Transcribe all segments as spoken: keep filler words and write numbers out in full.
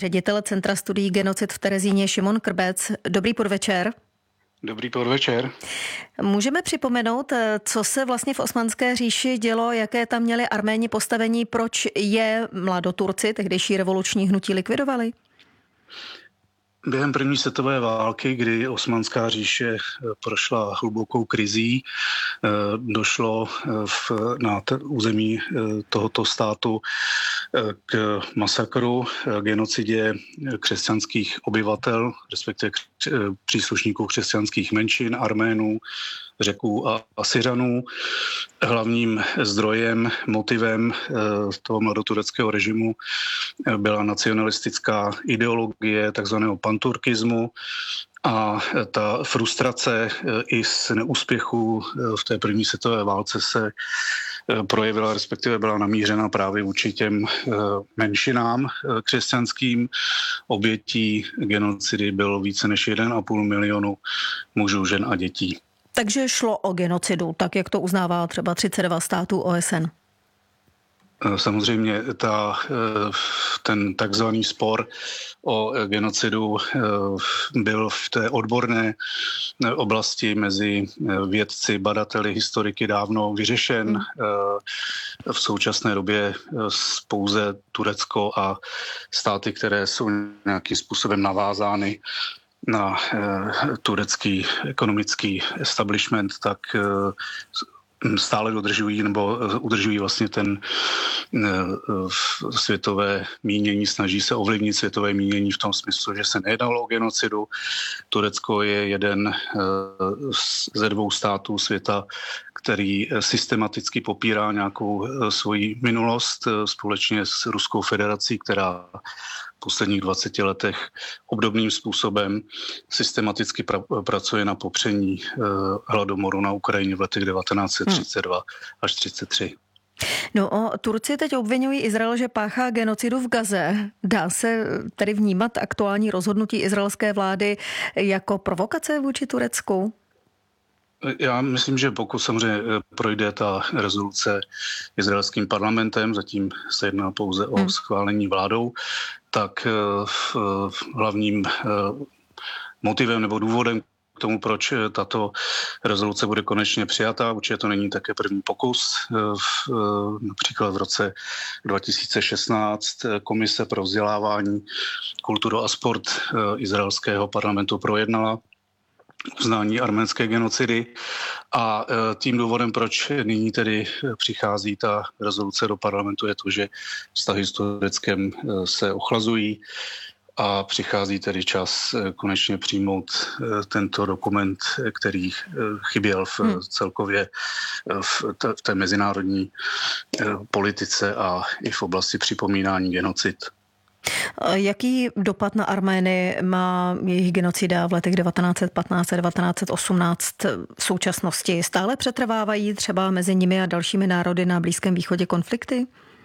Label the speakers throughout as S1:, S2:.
S1: Ředitel Centra studií genocid v Terezíně Šimon Krbec. Dobrý podvečer.
S2: Dobrý podvečer.
S1: Můžeme připomenout, co se vlastně v Osmanské říši dělo, jaké tam měli Arméni postavení, proč je mladoturci, tehdejší revoluční hnutí, likvidovali?
S2: Během první světové války, kdy Osmanská říše prošla hlubokou krizí, došlo v, na t- území tohoto státu k masakru, genocidě křesťanských obyvatel, respektive příslušníků křesťanských menšin, Arménů, Řeků a Asyřanů. Hlavním zdrojem, motivem toho mladotureckého režimu byla nacionalistická ideologie takzvaného panturkismu a ta frustrace i z neúspěchu v té první světové válce se projevila, respektive byla namířena právě vůči těm menšinám křesťanským. Obětí genocidy bylo více než jeden a půl milionu mužů, žen a dětí.
S1: Takže šlo o genocidu, tak jak to uznává třeba třicet dva států O S N.
S2: Samozřejmě ta, ten takzvaný spor o genocidu byl v té odborné oblasti mezi vědci, badateli, historiky dávno vyřešen. V současné době pouze Turecko a státy, které jsou nějakým způsobem navázány na turecký ekonomický establishment, tak stále dodržují nebo udržují vlastně ten světové mínění, snaží se ovlivnit světové mínění v tom smyslu, že se nejednalo o genocidu. Turecko je jeden ze dvou států světa, který systematicky popírá nějakou svoji minulost společně s Ruskou federací, která v posledních dvaceti letech obdobným způsobem systematicky pra- pracuje na popření uh, hladomoru na Ukrajině v letech devatenáct set třicet dva hmm. až třicet tři.
S1: No, o Turci teď obvinují Izrael, že páchá genocidu v Gaze. Dá se tedy vnímat aktuální rozhodnutí izraelské vlády jako provokace vůči Turecku?
S2: Já myslím, že pokud samozřejmě projde ta rezoluce izraelským parlamentem, zatím se jedná pouze o schválení vládou, tak hlavním motivem nebo důvodem k tomu, proč tato rezoluce bude konečně přijatá, určitě to není také první pokus. Například v roce dva tisíce šestnáct Komise pro vzdělávání, kulturu a sport izraelského parlamentu projednala uznání arménské genocidy a tím důvodem, proč nyní tedy přichází ta rezoluce do parlamentu, je to, že vztahy s Tureckem se ochlazují a přichází tedy čas konečně přijmout tento dokument, který chyběl v celkově v té mezinárodní politice a i v oblasti připomínání genocid.
S1: Jaký dopad na Armény má jejich genocida v letech devatenáct set patnáct a devatenáct set osmnáct v současnosti? Stále přetrvávají třeba mezi nimi a dalšími národy na Blízkém východě konflikty?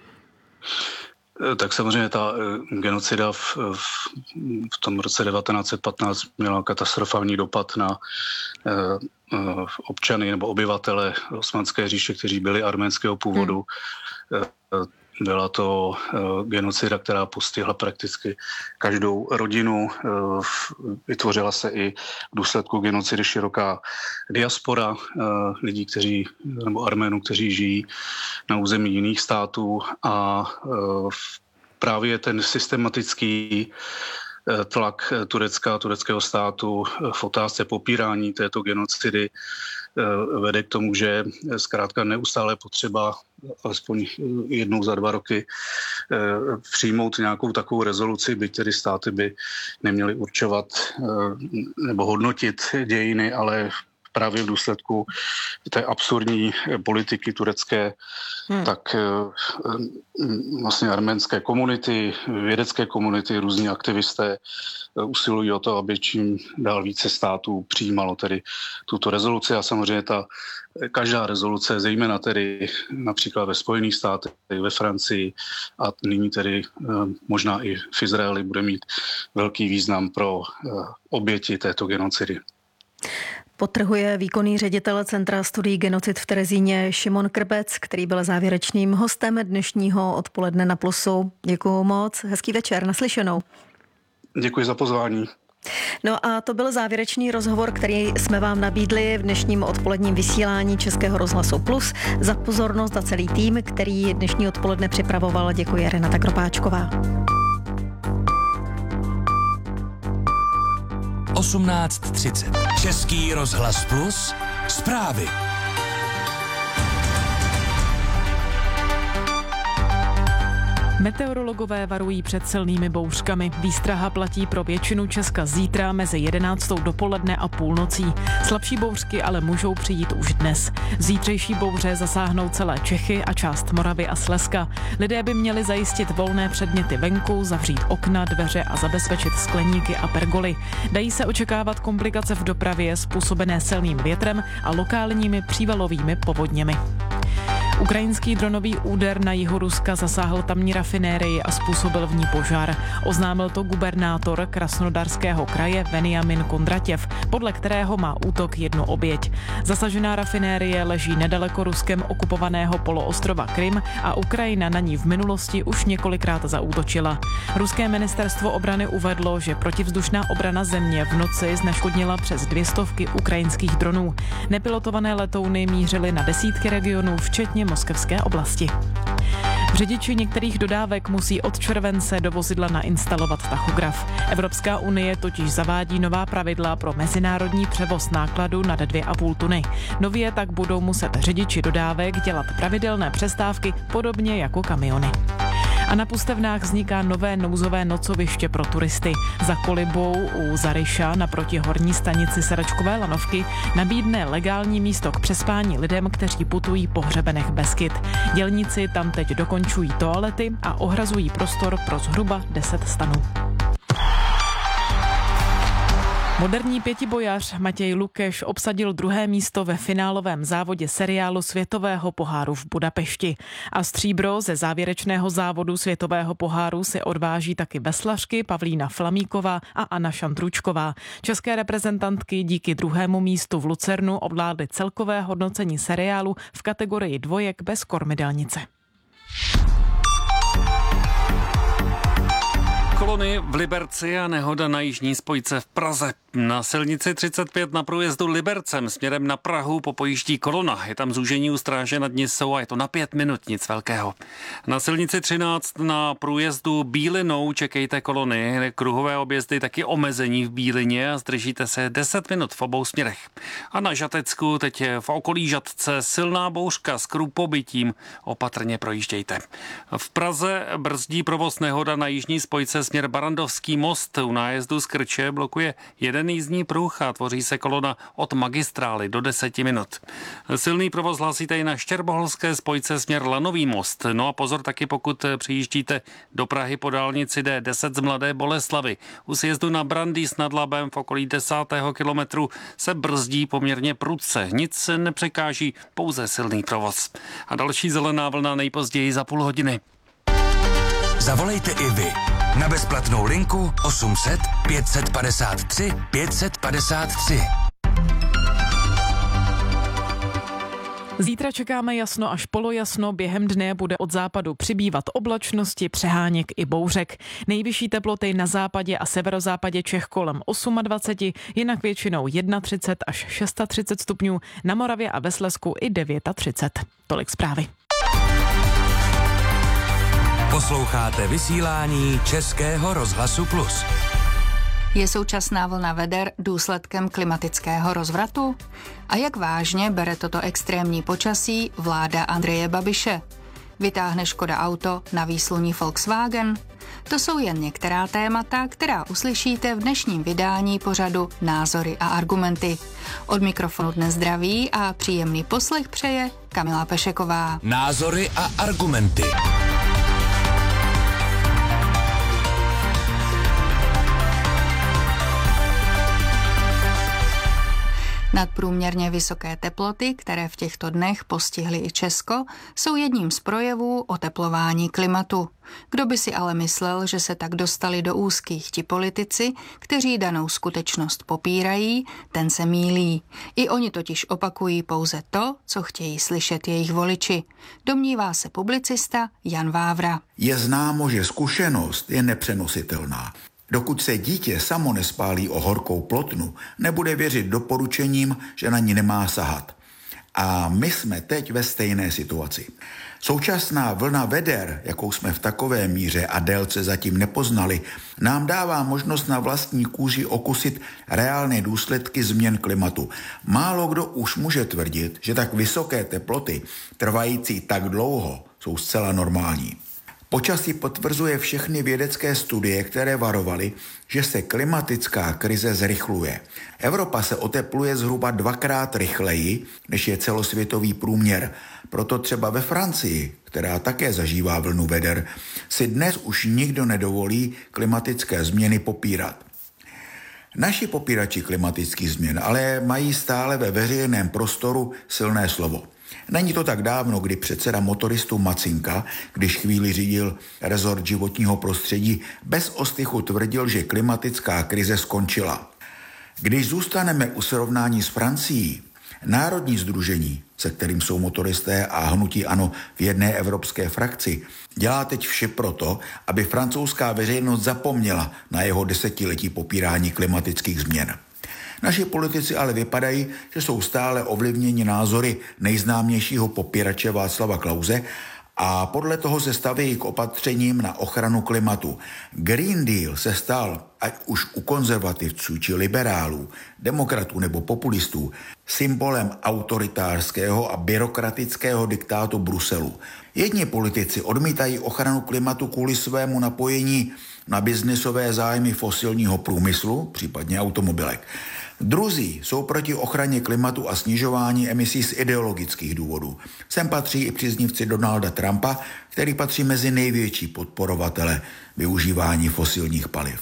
S2: Tak samozřejmě ta genocida v, v, v tom roce devatenáct set patnáct měla katastrofální dopad na uh, občany nebo obyvatele Osmanské říše, kteří byli arménského původu. Hmm. Byla to uh, genocida, která postihla prakticky každou rodinu. Uh, vytvořila se i v důsledku genocidy široká diaspora uh, lidí, kteří, nebo Arménů, kteří žijí na území jiných států a uh, právě ten systematický tlak Turecka, tureckého státu v otázce popírání této genocidy vede k tomu, že zkrátka neustále potřeba alespoň jednou za dva roky přijmout nějakou takovou rezoluci, byť tedy státy by neměly určovat nebo hodnotit dějiny, ale právě v důsledku té absurdní politiky turecké, hmm. tak vlastně arménské komunity, vědecké komunity, různí aktivisté usilují o to, aby čím dál více států přijímalo tedy tuto rezoluci a samozřejmě ta každá rezoluce, zejména tedy například ve Spojených státech, ve Francii a nyní tedy možná i v Izraeli bude mít velký význam pro oběti této genocidy.
S1: Podtrhuje výkonný ředitel Centra studií genocid v Terezíně Šimon Krbec, který byl závěrečným hostem dnešního odpoledne na Plusu. Děkuju moc, hezký večer, naslyšenou.
S2: Děkuji za pozvání.
S1: No a to byl závěrečný rozhovor, který jsme vám nabídli v dnešním odpoledním vysílání Českého rozhlasu Plus. Za pozornost a celý tým, který dnešní odpoledne připravoval, děkuji Renata Kropáčková.
S3: osmnáct třicet. Český rozhlas Plus. Zprávy.
S4: Meteorologové varují před silnými bouřkami. Výstraha platí pro většinu Česka zítra mezi jedenáctou dopoledne a půlnocí. Slabší bouřky ale můžou přijít už dnes. Zítřejší bouře zasáhnou celé Čechy a část Moravy a Slezska. Lidé by měli zajistit volné předměty venku, zavřít okna, dveře a zabezpečit skleníky a pergoly. Dají se očekávat komplikace v dopravě způsobené silným větrem a lokálními přívalovými povodněmi. Ukrajinský dronový úder na jihu Ruska zasáhl tamní rafinérii a způsobil v ní požár. Oznámil to gubernátor Krasnodarského kraje Veniamin Kondratěv, podle kterého má útok jednu oběť. Zasažená rafinérie leží nedaleko Ruskem okupovaného poloostrova Krym a Ukrajina na ní v minulosti už několikrát zaútočila. Ruské ministerstvo obrany uvedlo, že protivzdušná obrana země v noci zneškodnila přes dvě stovky ukrajinských dronů. Nepilotované letouny mířily na desítky regionů, včetně moskevské oblasti. Řidiči některých dodávek musí od července do vozidla nainstalovat tachograf. Evropská unie totiž zavádí nová pravidla pro mezinárodní převoz nákladu nad dvě a půl tuny. Nově tak budou muset řidiči dodávek dělat pravidelné přestávky podobně jako kamiony. A na Pustevnách vzniká nové nouzové nocoviště pro turisty. Za Kolibou u Zaryša naproti horní stanici Seračkové lanovky nabídne legální místo k přespání lidem, kteří putují po hřebenech Beskyd. Dělníci tam teď dokončují toalety a ohrazují prostor pro zhruba deset stanů. Moderní pětibojař Matěj Lukeš obsadil druhé místo ve finálovém závodě seriálu Světového poháru v Budapešti. A stříbro ze závěrečného závodu Světového poháru si odváží taky veslařky Pavlína Flamíková a Anna Šantručková. České reprezentantky díky druhému místu v Lucernu ovládly celkové hodnocení seriálu v kategorii dvojek bez kormidelnice.
S5: Kolony v Liberci a nehoda na jižní spojce v Praze. Na silnici třicet pět na průjezdu Libercem směrem na Prahu popojíždí kolona. Je tam zúžení u Stráže nad Nisou a je to na pět minut, nic velkého. Na silnici třináct na průjezdu Bílinou čekejte kolony. Kruhové objezdy taky omezení v Bílině a zdržíte se deset minut v obou směrech. A na Žatecku teď v okolí Žatce silná bouřka s krůpobytím. Opatrně projíždějte. V Praze brzdí provoz nehoda na jižní spojce směr Barandovský most. U nájezdu z Krče blokuje jeden jízdní pruh a tvoří se kolona od magistrály do deseti minut. Silný provoz hlásíte i na Štěrboholské spojce směr Lanový most. No a pozor taky, pokud přijíždíte do Prahy po dálnici D deset z Mladé Boleslavi. U sjezdu na Brandýs nad Labem v okolí desátého kilometru se brzdí poměrně prudce. Nic nepřekáží, pouze silný provoz. A další zelená vlna nejpozději za půl hodiny.
S3: Zavolejte i vy na bezplatnou linku osm set pět padesát tři pět padesát tři.
S4: Zítra čekáme jasno až polojasno, během dne bude od západu přibývat oblačnosti, přeháněk i bouřek. Nejvyšší teploty na západě a severozápadě Čech kolem dvacet osm, jinak většinou třicet jedna až třicet šest stupňů, na Moravě a ve Slezsku i třicet devět. Tolik zprávy.
S3: Posloucháte vysílání Českého rozhlasu Plus.
S6: Je současná vlna veder důsledkem klimatického rozvratu? A jak vážně bere toto extrémní počasí vláda Andreje Babiše? Vytáhne Škoda auto na výsluní Volkswagen? To jsou jen některá témata, která uslyšíte v dnešním vydání pořadu Názory a argumenty. Od mikrofonu dnes zdraví a příjemný poslech přeje Kamila Pešeková.
S3: Názory a argumenty.
S6: Nadprůměrně vysoké teploty, které v těchto dnech postihly i Česko, jsou jedním z projevů oteplování klimatu. Kdo by si ale myslel, že se tak dostali do úzkých ti politici, kteří danou skutečnost popírají, ten se mýlí. I oni totiž opakují pouze to, co chtějí slyšet jejich voliči. Domnívá se publicista Jan Vávra.
S7: Je známo, že zkušenost je nepřenositelná. Dokud se dítě samo nespálí o horkou plotnu, nebude věřit doporučením, že na ní nemá sahat. A my jsme teď ve stejné situaci. Současná vlna veder, jakou jsme v takové míře a délce zatím nepoznali, nám dává možnost na vlastní kůži okusit reálné důsledky změn klimatu. Málo kdo už může tvrdit, že tak vysoké teploty, trvající tak dlouho, jsou zcela normální. Počasí potvrzuje všechny vědecké studie, které varovaly, že se klimatická krize zrychluje. Evropa se otepluje zhruba dvakrát rychleji, než je celosvětový průměr. Proto třeba ve Francii, která také zažívá vlnu veder, si dnes už nikdo nedovolí klimatické změny popírat. Naši popírači klimatických změn ale mají stále ve veřejném prostoru silné slovo. Není to tak dávno, kdy předseda motoristů Macinka, když chvíli řídil rezort životního prostředí, bez ostychu tvrdil, že klimatická krize skončila. Když zůstaneme u srovnání s Francií, Národní sdružení, se kterým jsou motoristé a hnutí ANO v jedné evropské frakci, dělá teď vše proto, aby francouzská veřejnost zapomněla na jeho desetiletí popírání klimatických změn. Naši politici ale vypadají, že jsou stále ovlivněni názory nejznámějšího popírače Václava Klause a podle toho se staví k opatřením na ochranu klimatu. Green Deal se stal, ať už u konzervativců či liberálů, demokratů nebo populistů, symbolem autoritářského a byrokratického diktátu Bruselu. Jedni politici odmítají ochranu klimatu kvůli svému napojení na biznisové zájmy fosilního průmyslu, případně automobilek. Druzí jsou proti ochraně klimatu a snižování emisí z ideologických důvodů. Sem patří i příznivci Donalda Trumpa, který patří mezi největší podporovatele využívání fosilních paliv.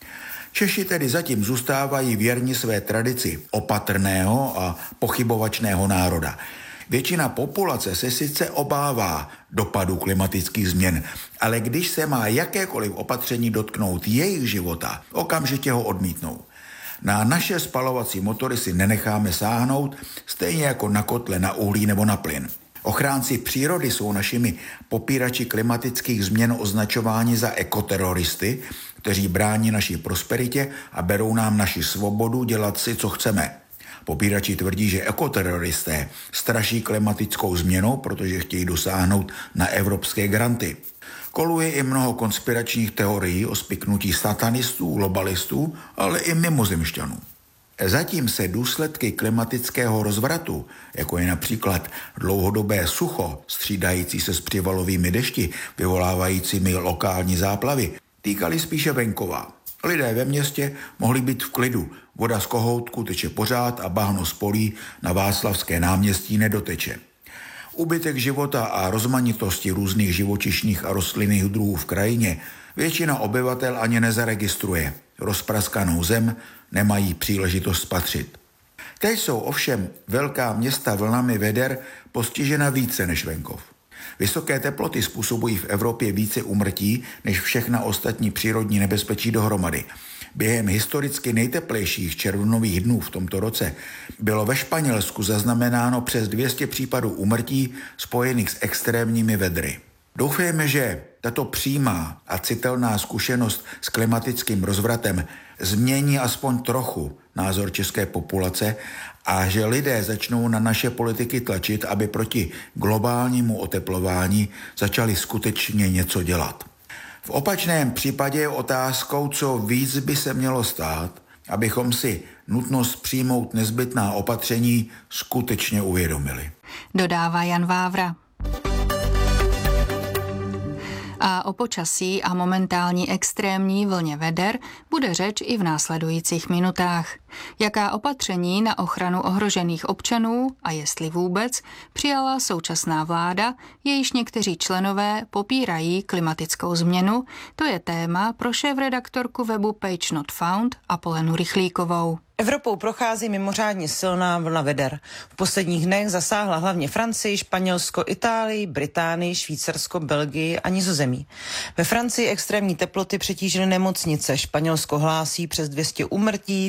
S7: Češi tedy zatím zůstávají věrni své tradici opatrného a pochybovačného národa. Většina populace se sice obává dopadu klimatických změn, ale když se má jakékoliv opatření dotknout jejich života, okamžitě ho odmítnou. Na naše spalovací motory si nenecháme sáhnout, stejně jako na kotle na uhlí nebo na plyn. Ochránci přírody jsou našimi popírači klimatických změn označováni za ekoteroristy, kteří brání naší prosperitě a berou nám naši svobodu dělat si, co chceme. Popírači tvrdí, že ekoteroristé straší klimatickou změnou, protože chtějí dosáhnout na evropské granty. Koluje i mnoho konspiračních teorií o spiknutí satanistů, globalistů, ale i mimozemšťanů. Zatím se důsledky klimatického rozvratu, jako je například dlouhodobé sucho, střídající se s přivalovými dešti, vyvolávajícími lokální záplavy, týkaly spíše venkova. Lidé ve městě mohli být v klidu, voda z kohoutku teče pořád a bahno z polí na Václavské náměstí nedoteče. Úbytek života a rozmanitosti různých živočišných a rostlinných druhů v krajině většina obyvatel ani nezaregistruje. Rozpraskanou zem nemají příležitost spatřit. Teď jsou ovšem velká města vlnami veder postižena více než venkov. Vysoké teploty způsobují v Evropě více úmrtí než všechna ostatní přírodní nebezpečí dohromady. Během historicky nejteplejších červnových dnů v tomto roce bylo ve Španělsku zaznamenáno přes dvě stě případů úmrtí spojených s extrémními vedry. Doufejme, že tato přímá a citelná zkušenost s klimatickým rozvratem změní aspoň trochu názor české populace a že lidé začnou na naše politiky tlačit, aby proti globálnímu oteplování začali skutečně něco dělat. V opačném případě je otázkou, co víc by se mělo stát, abychom si nutnost přijmout nezbytná opatření skutečně uvědomili.
S6: Dodává Jan Vávra. A o počasí a momentální extrémní vlně veder bude řeč i v následujících minutách. Jaká opatření na ochranu ohrožených občanů a jestli vůbec přijala současná vláda, jejíž někteří členové popírají klimatickou změnu, to je téma pro šéfredaktorku webu Page Not Found Apolenu Rychlíkovou.
S8: Evropou prochází mimořádně silná vlna veder. V posledních dnech zasáhla hlavně Francii, Španělsko, Itálii, Británii, Švýcarsko, Belgii a Nizozemí. Ve Francii extrémní teploty přetížily nemocnice. Španělsko hlásí přes dvě stě úmrtí, v italské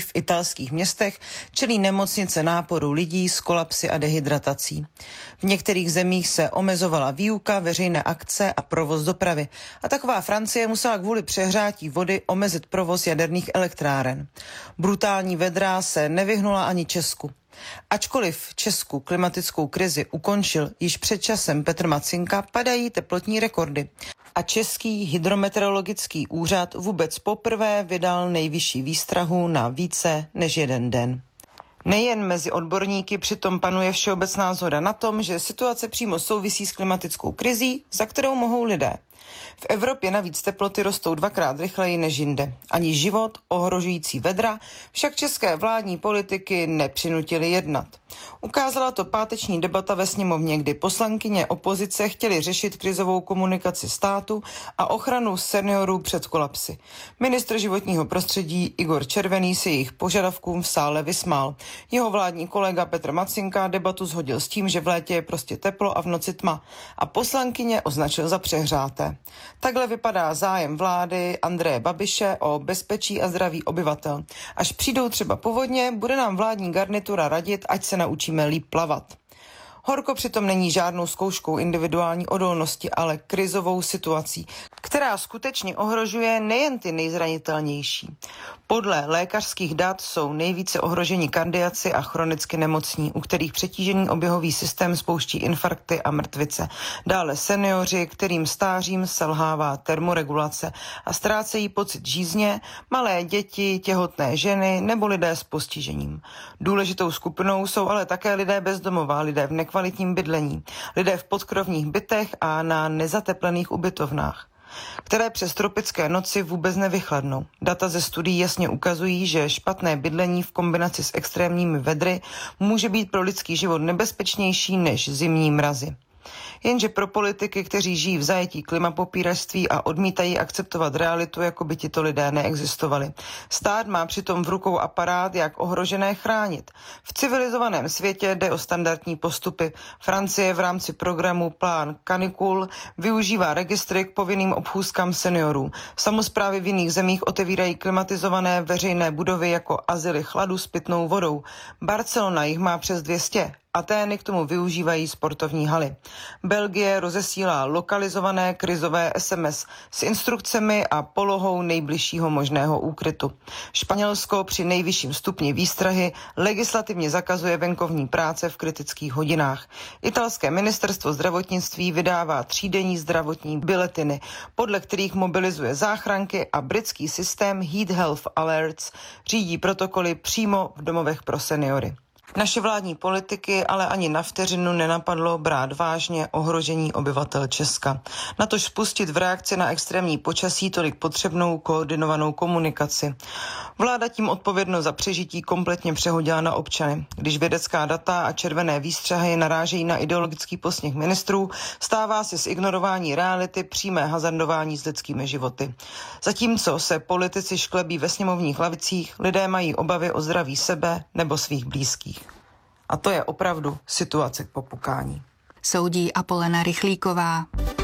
S8: italských městech čelí nemocnice náporu lidí s kolapsy a dehydratací. V některých zemích se omezovala výuka, veřejné akce a provoz dopravy. A taková Francie musela kvůli přehrátí vody omezit provoz jaderných elektráren. Brutální vedra se nevyhnula ani Česku. Ačkoliv v Česku klimatickou krizi ukončil již před časem Petr Macinka, padají teplotní rekordy. A Český hydrometeorologický úřad vůbec poprvé vydal nejvyšší výstrahu na více než jeden den. Nejen mezi odborníky přitom panuje všeobecná shoda na tom, že situace přímo souvisí s klimatickou krizí, za kterou mohou lidé. V Evropě navíc teploty rostou dvakrát rychleji než jinde. Ani život ohrožující vedra však české vládní politiky nepřinutili jednat. Ukázala to páteční debata ve sněmovně, kdy poslankyně opozice chtěli řešit krizovou komunikaci státu a ochranu seniorů před kolapsy. Ministr životního prostředí Igor Červený se jejich požadavkům v sále vysmál. Jeho vládní kolega Petr Macinka debatu shodil s tím, že v létě je prostě teplo a v noci tma, a poslankyně označil za přehřáté. Takhle vypadá zájem vlády Andreje Babiše o bezpečí a zdraví obyvatel. Až přijdou třeba povodně, bude nám vládní garnitura radit, ať se naučíme líp plavat. Horko přitom není žádnou zkouškou individuální odolnosti, ale krizovou situací, která skutečně ohrožuje nejen ty nejzranitelnější. Podle lékařských dat jsou nejvíce ohroženi kardiaci a chronicky nemocní, u kterých přetížený oběhový systém spouští infarkty a mrtvice. Dále seniori, kterým stářím selhává termoregulace a ztrácejí pocit žízně, malé děti, těhotné ženy nebo lidé s postižením. Důležitou skupinou jsou ale také lidé bezdomová, lidé v nekvalitním bydlení, lidé v podkrovních bytech a na nezateplených ubytovnách, které přes tropické noci vůbec nevychladnou. Data ze studií jasně ukazují, že špatné bydlení v kombinaci s extrémními vedry může být pro lidský život nebezpečnější než zimní mrazy. Jenže pro politiky, kteří žijí v zajetí klimapopíračství a odmítají akceptovat realitu, jako by tito lidé neexistovali. Stát má přitom v rukou aparát, jak ohrožené chránit. V civilizovaném světě jde o standardní postupy. Francie v rámci programu Plán Canicule využívá registry k povinným obchůzkám seniorů. Samosprávy v jiných zemích otevírají klimatizované veřejné budovy jako azyly chladu s pitnou vodou. Barcelona jich má přes dvě stě. Atény k tomu využívají sportovní haly. Belgie rozesílá lokalizované krizové es em es s instrukcemi a polohou nejbližšího možného úkrytu. Španělsko při nejvyšším stupni výstrahy legislativně zakazuje venkovní práce v kritických hodinách. Italské ministerstvo zdravotnictví vydává třídenní zdravotní biletiny, podle kterých mobilizuje záchranky, a britský systém Heat Health Alerts řídí protokoly přímo v domovech pro seniory. Naše vládní politiky ale ani na vteřinu nenapadlo brát vážně ohrožení obyvatel Česka. Natož spustit v reakci na extrémní počasí tolik potřebnou koordinovanou komunikaci. Vláda tím odpovědnost za přežití kompletně přehodila na občany. Když vědecká data a červené výstřahy narážejí na ideologický posměch ministrů, stává se z ignorování reality přímé hazardování s lidskými životy. Zatímco se politici šklebí ve sněmovních lavicích, lidé mají obavy o zdraví sebe nebo svých blízkých. A to je opravdu situace k popukání.
S6: Soudí Apolena Rychlíková.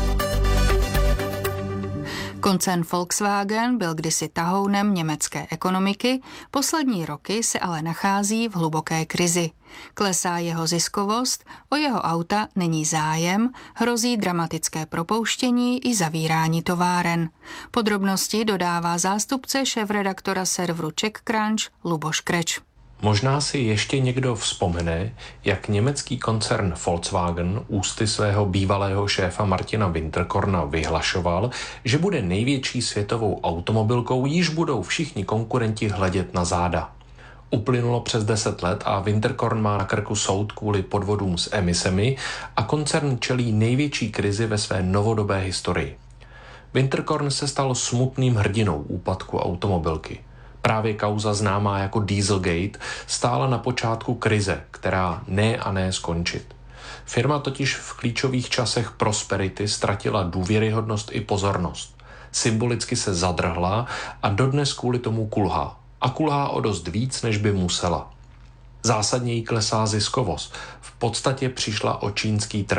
S6: Koncern Volkswagen byl kdysi tahounem německé ekonomiky, poslední roky se ale nachází v hluboké krizi. Klesá jeho ziskovost, o jeho auta není zájem, hrozí dramatické propouštění i zavírání továren. Podrobnosti dodává zástupce šéfredaktora serveru CzechCrunch Luboš Kreč.
S9: Možná si ještě někdo vzpomene, jak německý koncern Volkswagen ústy svého bývalého šéfa Martina Winterkorna vyhlašoval, že bude největší světovou automobilkou, již budou všichni konkurenti hledět na záda. Uplynulo přes deset let a Winterkorn má na krku soud kvůli podvodům s emisemi a koncern čelí největší krizi ve své novodobé historii. Winterkorn se stal smutným hrdinou úpadku automobilky. Právě kauza známá jako Dieselgate stála na počátku krize, která ne a ne skončit. Firma totiž v klíčových časech prosperity ztratila důvěryhodnost i pozornost. Symbolicky se zadrhla a dodnes kvůli tomu kulhá. A kulhá o dost víc, než by musela. Zásadně jí klesá ziskovost. V podstatě přišla o čínský trh.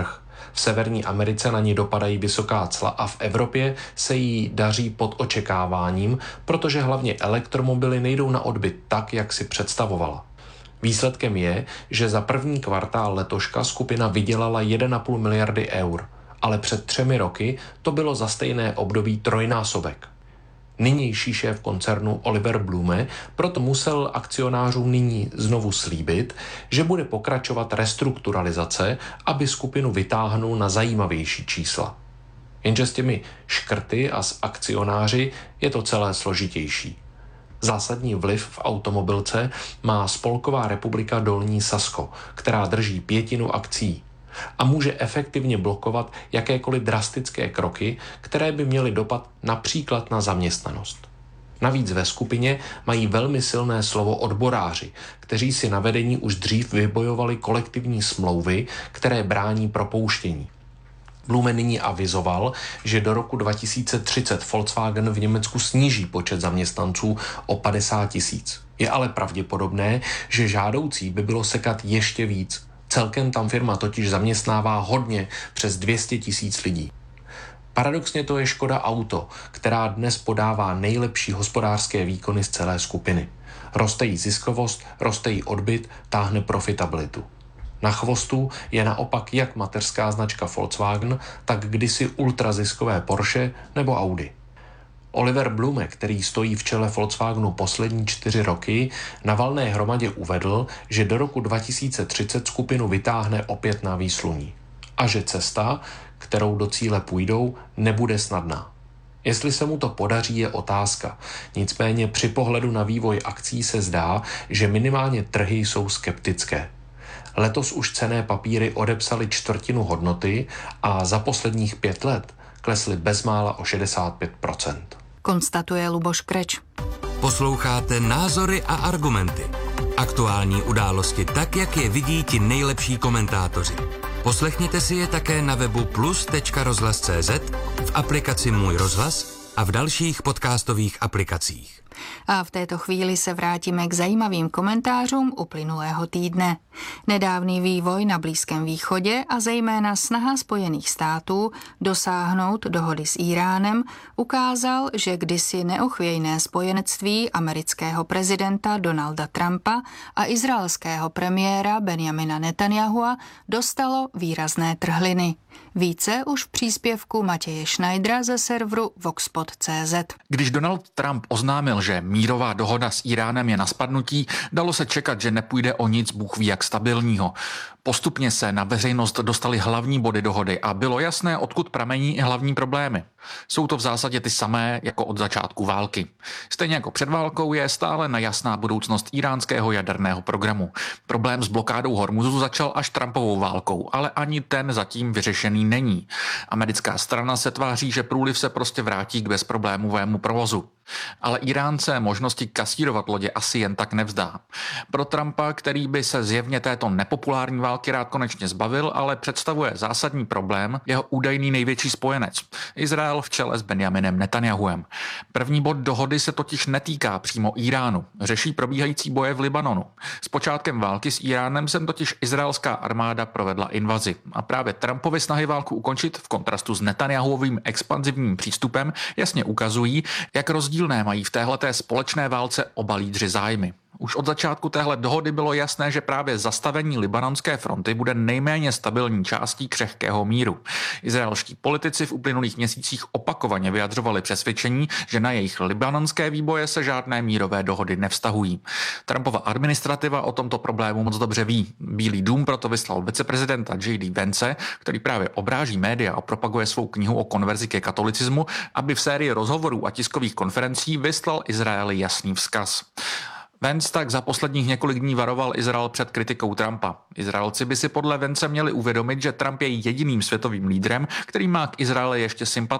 S9: V Severní Americe na ní dopadají vysoká cla a v Evropě se jí daří pod očekáváním, protože hlavně elektromobily nejdou na odbyt tak, jak si představovala. Výsledkem je, že za první kvartál letoška skupina vydělala jedna celá pět miliardy eur, ale před třemi roky to bylo za stejné období trojnásobek. Nynější šéf koncernu Oliver Blume proto musel akcionářům nyní znovu slíbit, že bude pokračovat restrukturalizace, aby skupinu vytáhnul na zajímavější čísla. Jenže s těmi škrty a s akcionáři je to celé složitější. Zásadní vliv v automobilce má Spolková republika Dolní Sasko, která drží pětinu akcií a může efektivně blokovat jakékoliv drastické kroky, které by měly dopad například na zaměstnanost. Navíc ve skupině mají velmi silné slovo odboráři, kteří si na vedení už dřív vybojovali kolektivní smlouvy, které brání propouštění. Blume nyní avizoval, že do roku dva tisíce třicet Volkswagen v Německu sníží počet zaměstnanců o padesát tisíc. Je ale pravděpodobné, že žádoucí by bylo sekat ještě víc. Celkem tam firma totiž zaměstnává hodně přes dvě stě tisíc lidí. Paradoxně to je Škoda Auto, která dnes podává nejlepší hospodářské výkony z celé skupiny. Roste jí ziskovost, roste jí odbyt, táhne profitabilitu. Na chvostu je naopak jak mateřská značka Volkswagen, tak kdysi ultraziskové Porsche nebo Audi. Oliver Blume, který stojí v čele Volkswagenu poslední čtyři roky, na valné hromadě uvedl, že do roku dva tisíce třicet skupinu vytáhne opět na výsluní. A že cesta, kterou do cíle půjdou, nebude snadná. Jestli se mu to podaří, je otázka. Nicméně při pohledu na vývoj akcí se zdá, že minimálně trhy jsou skeptické. Letos už cenné papíry odepsaly čtvrtinu hodnoty a za posledních pět let klesly bezmála o šedesát pět procent.
S6: Konstatuje Luboš Kreč.
S3: Posloucháte Názory a argumenty. Aktuální události tak, jak je vidí ti nejlepší komentátoři. Poslechněte si je také na webu plus tečka rozhlas tečka cé zet, v aplikaci Můj rozhlas a v dalších podcastových aplikacích.
S6: A v této chvíli se vrátíme k zajímavým komentářům uplynulého týdne. Nedávný vývoj na Blízkém východě a zejména snaha Spojených států dosáhnout dohody s Íránem ukázal, že kdysi neochvějné spojenectví amerického prezidenta Donalda Trumpa a izraelského premiéra Benjamina Netanyahua dostalo výrazné trhliny. Více už v příspěvku Matěje Schneidera ze serveru voxpod tečka cé zet.
S10: Když Donald Trump oznámil, že mírová dohoda s Íránem je na spadnutí, dalo se čekat, že nepůjde o nic bůh ví jak stabilního. Postupně se na veřejnost dostaly hlavní body dohody a bylo jasné, odkud pramení i hlavní problémy. Jsou to v zásadě ty samé jako od začátku války. Stejně jako před válkou je stále nejasná budoucnost iránského jaderného programu. Problém s blokádou Hormuzu začal až Trumpovou válkou, ale ani ten zatím vyřešený není. Americká strana se tváří, že průliv se prostě vrátí k bezproblémovému provozu. Ale Iránce možnosti kasírovat lodě asi jen tak nevzdá. Pro Trumpa, který by se zjevně této nepopulární války rád konečně zbavil, ale představuje zásadní problém jeho údajný největší spojenec, Izrael v čele s Benjaminem Netanyahuem. První bod dohody se totiž netýká přímo Íránu, řeší probíhající boje v Libanonu. S počátkem války s Íránem sem totiž izraelská armáda provedla invazi a právě Trumpovy snahy válku ukončit v kontrastu s Netanyahuovým expanzivním přístupem jasně ukazují, jak rozdílné mají v téhleté společné válce oba lídři zájmy. Už od začátku téhle dohody bylo jasné, že právě zastavení libanonské fronty bude nejméně stabilní částí křehkého míru. Izraelští politici v uplynulých měsících opakovaně vyjadřovali přesvědčení, že na jejich libanonské výboje se žádné mírové dohody nevztahují. Trumpova administrativa o tomto problému moc dobře ví. Bílý dům proto vyslal viceprezidenta J D Vance, který právě obráží média a propaguje svou knihu o konverzi ke katolicismu, aby v sérii rozhovorů a tiskových konferencí vyslal Izraeli jasný vzkaz. Vance tak za posledních několik dní varoval Izrael před kritikou Trumpa. Izraelci by si podle Vance měli uvědomit, že Trump je jediným světovým lídrem, který má k Izraeli ještě sympatie.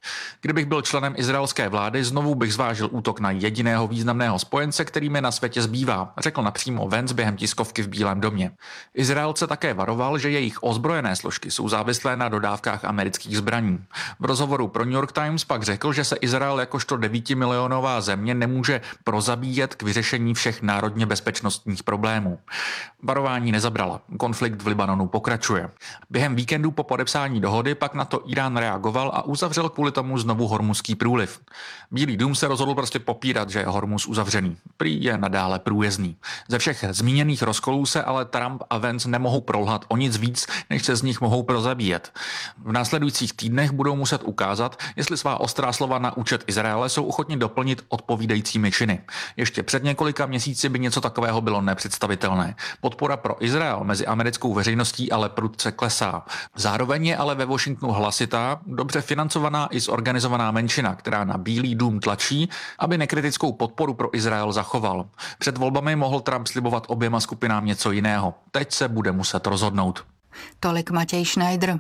S10: Kdybych byl členem izraelské vlády, znovu bych zvážil útok na jediného významného spojence, který mi na světě zbývá, řekl napřímo Vance během tiskovky v Bílém domě. Izraelce také varoval, že jejich ozbrojené složky jsou závislé na dodávkách amerických zbraní. V rozhovoru pro New York Times pak řekl, že se Izrael jakožto devítimilionová země nemůže prozabíjet k vyřešení všech národně bezpečnostních problémů. Varování nezabrala. Konflikt v Libanonu pokračuje. Během víkendu po podepsání dohody pak na to Irán reagoval a uzavřel kvůli tomu znovu Hormuzský průliv. Bílý dům se rozhodl prostě popírat, že je Hormuz uzavřený. Prý je nadále průjezdný. Ze všech zmíněných rozkolů se ale Trump a Vance nemohou prolhat o nic víc, než se z nich mohou prozabíjet. V následujících týdnech budou muset ukázat, jestli svá ostrá slova na účet Izraele jsou ochotni doplnit odpovídajícími činy. Ještě před několika měsíci by něco takového bylo nepředstavitelné. Podpora pro Izrael mezi americkou veřejností ale prudce klesá. Zároveň je ale ve Washingtonu hlasitá, dobře financovaná i zorganizovaná menšina, která na Bílý dům tlačí, aby nekritickou podporu pro Izrael zachoval. Před volbami mohl Trump slibovat oběma skupinám něco jiného. Teď se bude muset rozhodnout.
S6: Tolik Matěj Schneider.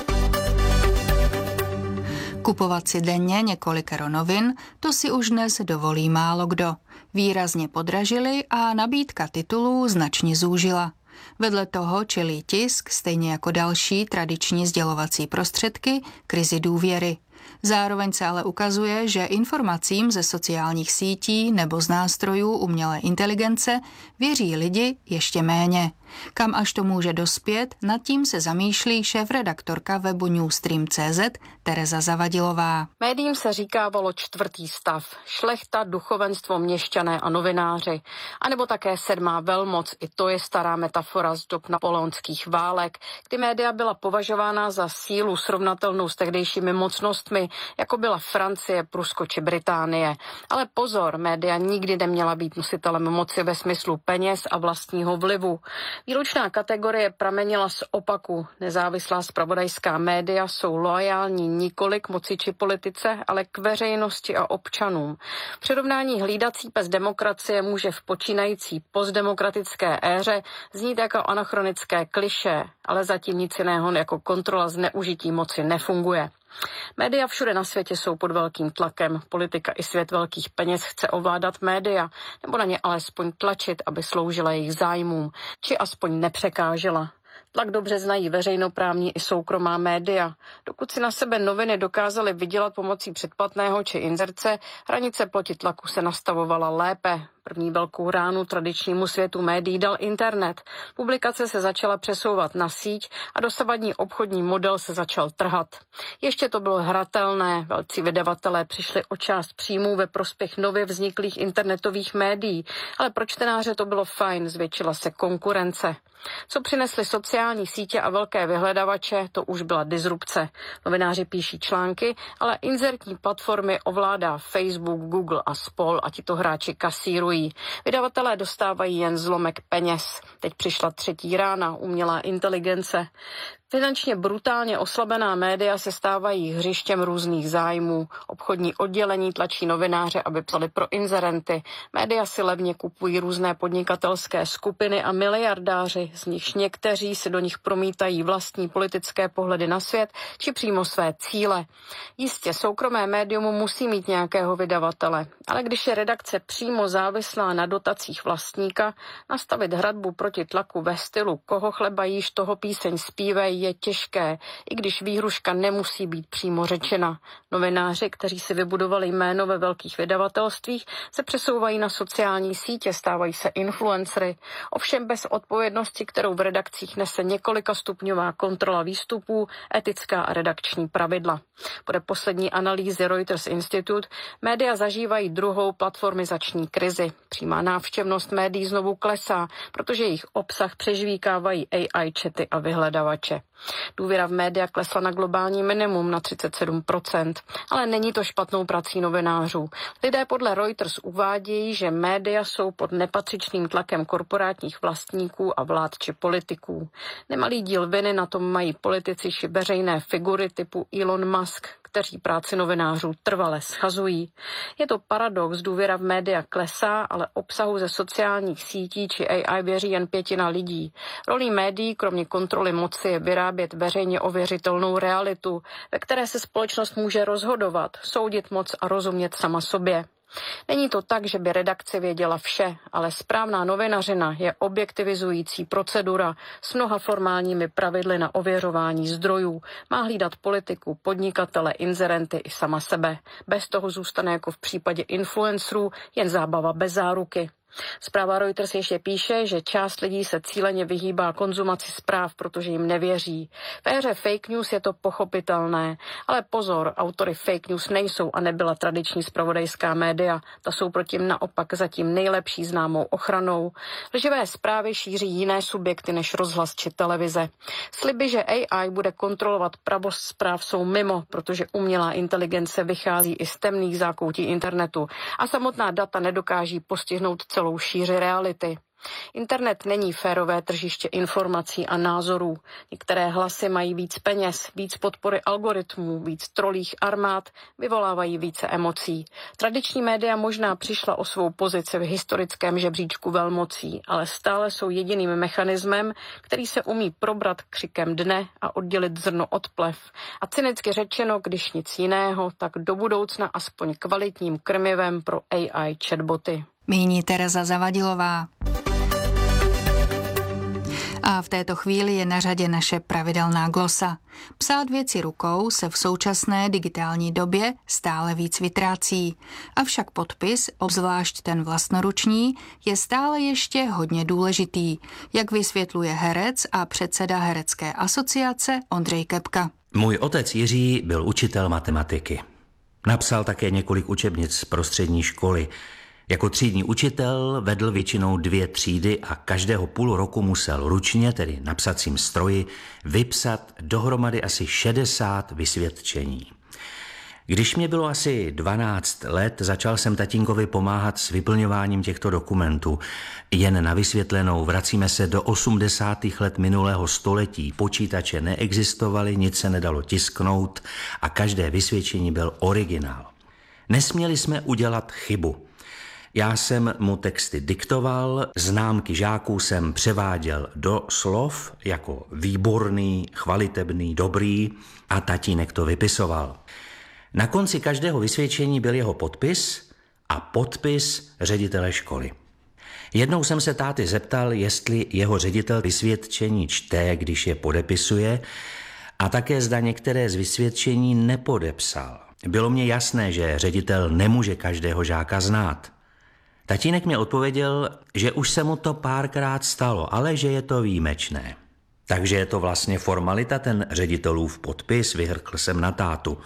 S6: Kupovat si denně několikero novin, to si už dnes dovolí málo kdo. Výrazně podražili a nabídka titulů značně zúžila. Vedle toho čelí tisk, stejně jako další tradiční sdělovací prostředky, krizi důvěry. Zároveň se ale ukazuje, že informacím ze sociálních sítí nebo z nástrojů umělé inteligence věří lidi ještě méně. Kam až to může dospět, nad tím se zamýšlí šéfredaktorka webu Newstream tečka cé zet Tereza Zavadilová.
S11: Médiím se říkávalo čtvrtý stav, šlechta, duchovenstvo, měšťané a novináři, anebo také sedmá velmoc, i to je stará metafora z dob napoleonských válek, kdy média byla považována za sílu srovnatelnou s tehdejšími mocnostmi, jako byla Francie, Prusko či Británie. Ale pozor, média nikdy neměla být nositelem moci ve smyslu peněz a vlastního vlivu. Výlučná kategorie pramenila z opaku. Nezávislá zpravodajská média jsou loajální nikoli k moci či politice, ale k veřejnosti a občanům. Přirovnání hlídací pes demokracie může v počínající postdemokratické éře znít jako anachronické klišé, ale zatím nic jiného jako kontrola zneužití moci nefunguje. Média všude na světě jsou pod velkým tlakem. Politika i svět velkých peněz chce ovládat média, nebo na ně alespoň tlačit, aby sloužila jejich zájmům, či aspoň nepřekážela. Tlak dobře znají veřejnoprávní i soukromá média. Dokud si na sebe noviny dokázaly vydělat pomocí předplatného či inzerce, hranice proti tlaku se nastavovala lépe. První velkou ránu tradičnímu světu médií dal internet. Publikace se začala přesouvat na síť a dosavadní obchodní model se začal trhat. Ještě to bylo hratelné, velcí vydavatelé přišli o část příjmů ve prospěch nově vzniklých internetových médií, ale pro čtenáře to bylo fajn, zvětšila se konkurence. Co přinesly sociální sítě a velké vyhledavače, to už byla disrupce. Novináři píší články, ale inzertní platformy ovládá Facebook, Google a spol a tito hráči kasírují. Vydavatelé dostávají jen zlomek peněz. Teď přišla třetí rána, umělá inteligence. Finančně brutálně oslabená média se stávají hřištěm různých zájmů. Obchodní oddělení tlačí novináře, aby psali pro inzerenty. Média si levně kupují různé podnikatelské skupiny a miliardáři, z nichž někteří si do nich promítají vlastní politické pohledy na svět či přímo své cíle. Jistě soukromé médium musí mít nějakého vydavatele, ale když je redakce přímo závislá na dotacích vlastníka, nastavit hradbu proti tlaku ve stylu koho chleba jíš, toho píseň zpívej je těžké, i když výhruška nemusí být přímo řečena. Novináři, kteří si vybudovali jméno ve velkých vydavatelstvích, se přesouvají na sociální sítě, stávají se influencery, ovšem bez odpovědnosti, kterou v redakcích nese několika stupňová kontrola výstupů, etická a redakční pravidla. Podle poslední analýzy Reuters Institute média zažívají druhou platformizační krizi. Přímá návštěvnost médií znovu klesá, protože jejich obsah přežvíkávají A I chaty a vyhledavače. Důvěra v média klesla na globální minimum na třicet sedm procent, ale není to špatnou prací novinářů. Lidé podle Reuters uvádějí, že média jsou pod nepatřičným tlakem korporátních vlastníků a vlád či politiků. Nemalý díl viny na tom mají politici či veřejné figury typu Elon Musk, kteří práci novinářů trvale schazují. Je to paradox, důvěra v média klesá, ale obsahu ze sociálních sítí či A I věří jen pětina lidí. Rolí médií, kromě kontroly moci, je vyrábění vyrábět veřejně ověřitelnou realitu, ve které se společnost může rozhodovat, soudit moc a rozumět sama sobě. Není to tak, že by redakce věděla vše, ale správná novinařina je objektivizující procedura s mnoha formálními pravidly na ověřování zdrojů. Má hlídat politiku, podnikatele, inzerenty i sama sebe. Bez toho zůstane jako v případě influencerů jen zábava bez záruky. Zpráva Reuters ještě píše, že část lidí se cíleně vyhýbá konzumaci zpráv, protože jim nevěří. V éře fake news je to pochopitelné, ale pozor, autory fake news nejsou a nebyla tradiční zpravodajská média. Ta jsou proti naopak zatím nejlepší známou ochranou. Lživé zprávy šíří jiné subjekty než rozhlas či televize. Sliby, že A I bude kontrolovat pravost zpráv, jsou mimo, protože umělá inteligence vychází i z temných zákoutí internetu a samotná data nedokáží postihnout celou šíři reality. Internet není férové tržiště informací a názorů. Některé hlasy mají víc peněz, víc podpory algoritmů, víc trolích armád, vyvolávají více emocí. Tradiční média možná přišla o svou pozici v historickém žebříčku velmocí, ale stále jsou jediným mechanismem, který se umí probrat křikem dne a oddělit zrno od plev. A cynicky řečeno, když nic jiného, tak do budoucna aspoň kvalitním krmivem pro A I chatboty.
S6: Míní Tereza Zavadilová. A v této chvíli je na řadě naše pravidelná glosa. Psát věci rukou se v současné digitální době stále víc vytrácí. Avšak podpis, obzvlášť ten vlastnoruční, je stále ještě hodně důležitý, jak vysvětluje herec a předseda herecké asociace Ondřej Kepka.
S12: Můj otec Jiří byl učitel matematiky. Napsal také několik učebnic pro střední školy. Jako třídní učitel vedl většinou dvě třídy a každého půl roku musel ručně, tedy na psacím stroji, vypsat dohromady asi šedesát vysvědčení. Když mě bylo asi dvanáct let, začal jsem tatínkovi pomáhat s vyplňováním těchto dokumentů. Jen na vysvětlenou vracíme se do osmdesátých let minulého století. Počítače neexistovaly, nic se nedalo tisknout a každé vysvědčení byl originál. Nesměli jsme udělat chybu. Já jsem mu texty diktoval, známky žáků jsem převáděl do slov jako výborný, chvalitebný, dobrý a tatínek to vypisoval. Na konci každého vysvědčení byl jeho podpis a podpis ředitele školy. Jednou jsem se táty zeptal, jestli jeho ředitel vysvědčení čte, když je podepisuje, a také zda některé z vysvědčení nepodepsal. Bylo mně jasné, že ředitel nemůže každého žáka znát. Tatínek mi odpověděl, že už se mu to párkrát stalo, ale že je to výjimečné. Takže je to vlastně formalita, ten ředitelův podpis, vyhrkl jsem na tátu.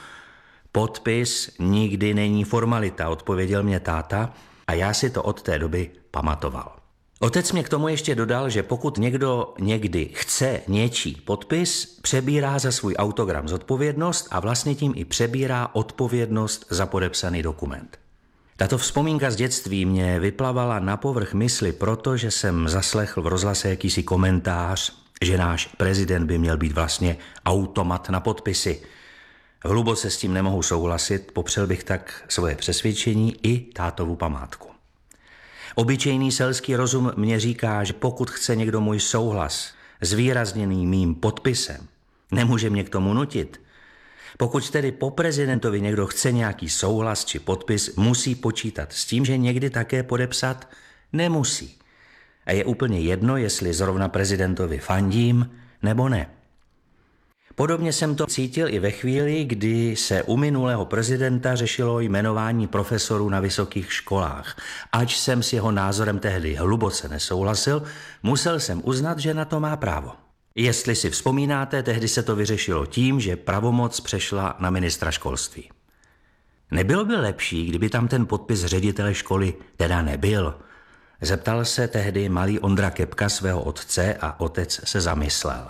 S12: Podpis nikdy není formalita, odpověděl mě táta a já si to od té doby pamatoval. Otec mě k tomu ještě dodal, že pokud někdo někdy chce něčí podpis, přebírá za svůj autogram zodpovědnost a vlastně tím i přebírá odpovědnost za podepsaný dokument. Tato vzpomínka z dětství mě vyplavala na povrch mysli, protože jsem zaslechl v rozhlase jakýsi komentář, že náš prezident by měl být vlastně automat na podpisy. Hluboce s tím nemohu souhlasit, popřel bych tak svoje přesvědčení i tátovu památku. Obyčejný selský rozum mě říká, že pokud chce někdo můj souhlas zvýrazněný mým podpisem, nemůže mě k tomu nutit. Pokud tedy po prezidentovi někdo chce nějaký souhlas či podpis, musí počítat s tím, že někdy také podepsat nemusí. A je úplně jedno, jestli zrovna prezidentovi fandím nebo ne. Podobně jsem to cítil i ve chvíli, kdy se u minulého prezidenta řešilo jmenování profesorů na vysokých školách. Ač jsem s jeho názorem tehdy hluboce nesouhlasil, musel jsem uznat, že na to má právo. Jestli si vzpomínáte, tehdy se to vyřešilo tím, že pravomoc přešla na ministra školství. Nebylo by lepší, kdyby tam ten podpis ředitele školy teda nebyl? Zeptal se tehdy malý Ondra Kepka svého otce a otec se zamyslel.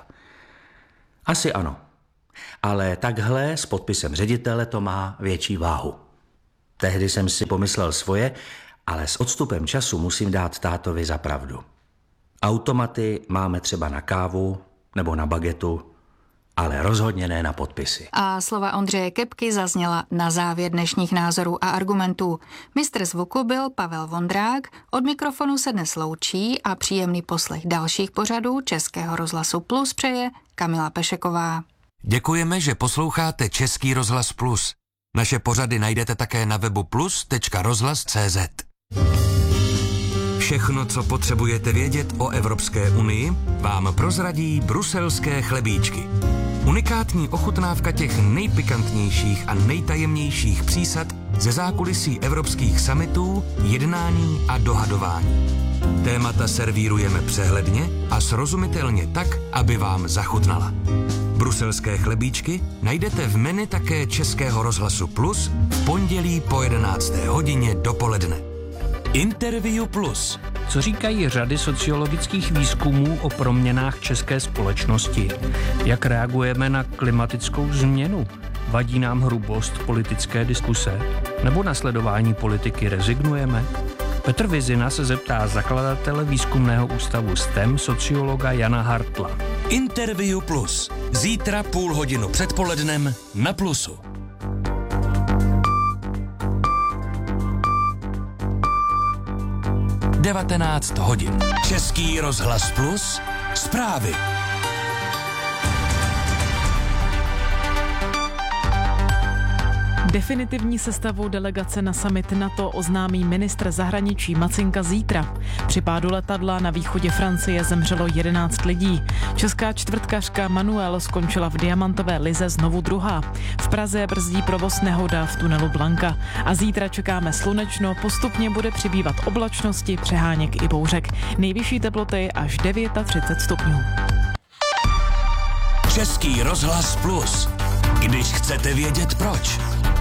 S12: Asi ano, ale takhle s podpisem ředitele to má větší váhu. Tehdy jsem si pomyslel svoje, ale s odstupem času musím dát tátovi za pravdu. Automaty máme třeba na kávu nebo na bagetu, ale rozhodně ne na podpisy.
S6: A slova Ondřeje Kepky zazněla na závěr dnešních názorů a argumentů. Mistr zvuku byl Pavel Vondrák, od mikrofonu se dnes loučí a příjemný poslech dalších pořadů Českého rozhlasu Plus přeje Kamila Pešeková.
S3: Děkujeme, že posloucháte Český rozhlas Plus. Naše pořady najdete také na webu plus tečka rozhlas tečka cé zet. Všechno, co potřebujete vědět o Evropské unii, vám prozradí bruselské chlebíčky. Unikátní ochutnávka těch nejpikantnějších a nejtajemnějších přísad ze zákulisí evropských summitů, jednání a dohadování. Témata servírujeme přehledně a srozumitelně tak, aby vám zachutnala. Bruselské chlebíčky najdete v menu také Českého rozhlasu Plus v pondělí po jedenácté hodině dopoledne. Interview Plus.
S13: Co říkají řady sociologických výzkumů o proměnách české společnosti? Jak reagujeme na klimatickou změnu? Vadí nám hrubost politické diskuse? Nebo na sledování politiky rezignujeme? Petr Vizina se zeptá zakladatele výzkumného ústavu S T E M, sociologa Jana Hartla.
S3: Interview Plus. Zítra půl hodinu předpolednem na Plusu. devatenáct hodin. Český rozhlas Plus. Zprávy.
S4: Definitivní sestavu delegace na summit NATO oznámí ministr zahraničí Macinka zítra. Při pádu letadla na východě Francie zemřelo jedenáct lidí. Česká čtvrtkařka Manuel skončila v diamantové lize znovu druhá. V Praze brzdí provoz nehoda v tunelu Blanka. A zítra čekáme slunečno, postupně bude přibývat oblačnosti, přeháněk i bouřek. Nejvyšší teploty až třicet devět stupňů.
S3: Český rozhlas Plus. Když chcete vědět proč.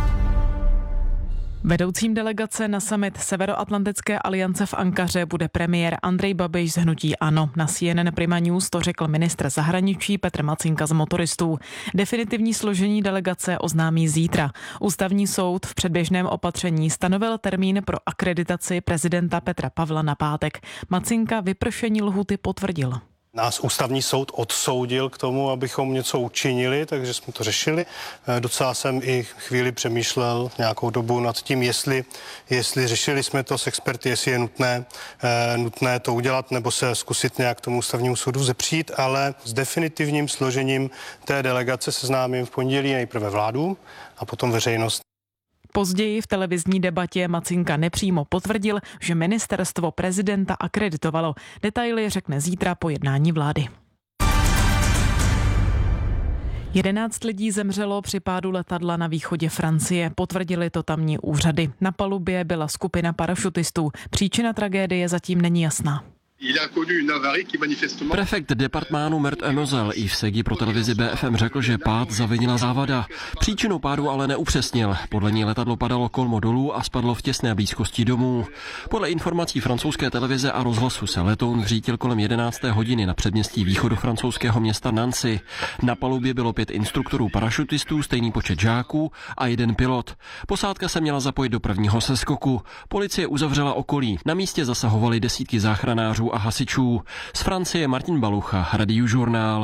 S4: Vedoucím delegace na summit Severoatlantické aliance v Ankaře bude premiér Andrej Babiš z hnutí ANO. Na C N N Prima News to řekl ministr zahraničí Petr Macinka z Motoristů. Definitivní složení delegace oznámí zítra. Ústavní soud v předběžném opatření stanovil termín pro akreditaci prezidenta Petra Pavla na pátek. Macinka vypršení lhůty potvrdil.
S14: Nás ústavní soud odsoudil k tomu, abychom něco učinili, takže jsme to řešili. Docela jsem i chvíli přemýšlel nějakou dobu nad tím, jestli, jestli řešili jsme to s experty, jestli je nutné, nutné to udělat nebo se zkusit nějak tomu ústavnímu soudu zepřít, ale s definitivním složením té delegace seznámím v pondělí nejprve vládu a potom veřejnost.
S4: Později v televizní debatě Macinka nepřímo potvrdil, že ministerstvo prezidenta akreditovalo. Detaily řekne zítra po jednání vlády. Jedenáct lidí zemřelo při pádu letadla na východě Francie, potvrdili to tamní úřady. Na palubě byla skupina parašutistů. Příčina tragédie zatím není jasná.
S15: Prefekt departmánu Mert Enozel Yves Segui pro televizi B F M řekl, že pád zavinila závada. Příčinu pádu ale neupřesnil. Podle ní letadlo padalo kolmo dolů a spadlo v těsné blízkosti domů. Podle informací francouzské televize a rozhlasu se letoun vřítil kolem jedenácté hodiny na předměstí východu francouzského města Nancy. Na palubě bylo pět instruktorů parašutistů, stejný počet žáků a jeden pilot. Posádka se měla zapojit do prvního seskoku. Policie uzavřela okolí. Na místě zasahovali desítky záchranářů a hasičů. Z Francie Martin Balucha, Radio Žurnál.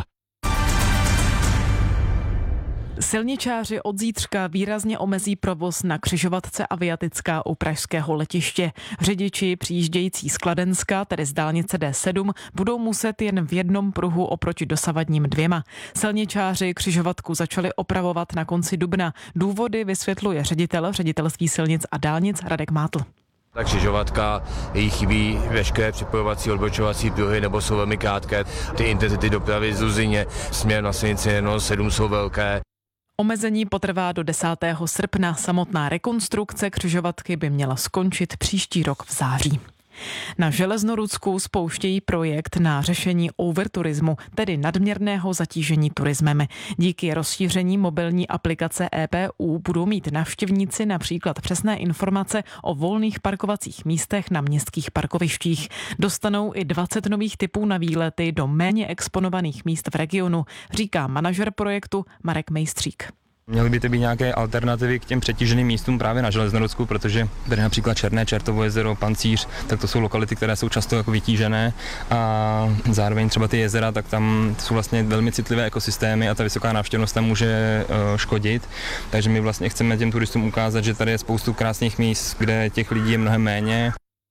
S4: Silničáři od zítřka výrazně omezí provoz na křižovatce Aviatická u pražského letiště. Řidiči přijíždějící z Kladenska, tedy z dálnice D sedm, budou muset jen v jednom pruhu oproti dosavadním dvěma. Silničáři křižovatku začali opravovat na konci dubna. Důvody vysvětluje ředitel ředitelství silnic a dálnic Radek Mátl.
S16: Ta křižovatka, jí chybí veškeré připojovací odbočovací pruhy nebo jsou velmi krátké. Ty intenzity dopravy z Luzině směrem na silnici N sedm jsou velké.
S4: Omezení potrvá do desátého srpna. Samotná rekonstrukce křižovatky by měla skončit příští rok v září. Na Železnorudsku spouštějí projekt na řešení overturismu, tedy nadměrného zatížení turismem. Díky rozšíření mobilní aplikace E P U budou mít návštěvníci například přesné informace o volných parkovacích místech na městských parkovištích. Dostanou i dvacet nových typů na výlety do méně exponovaných míst v regionu, říká manažer projektu Marek Mejstřík.
S17: Měly by to být nějaké alternativy k těm přetíženým místům právě na Železnorudsku, protože tady například Černé Čertovo jezero, Pancíř, tak to jsou lokality, které jsou často jako vytížené a zároveň třeba ty jezera, tak tam jsou vlastně velmi citlivé ekosystémy a ta vysoká návštěvnost tam může uh, škodit. Takže my vlastně chceme těm turistům ukázat, že tady je spoustu krásných míst, kde těch lidí je mnohem méně.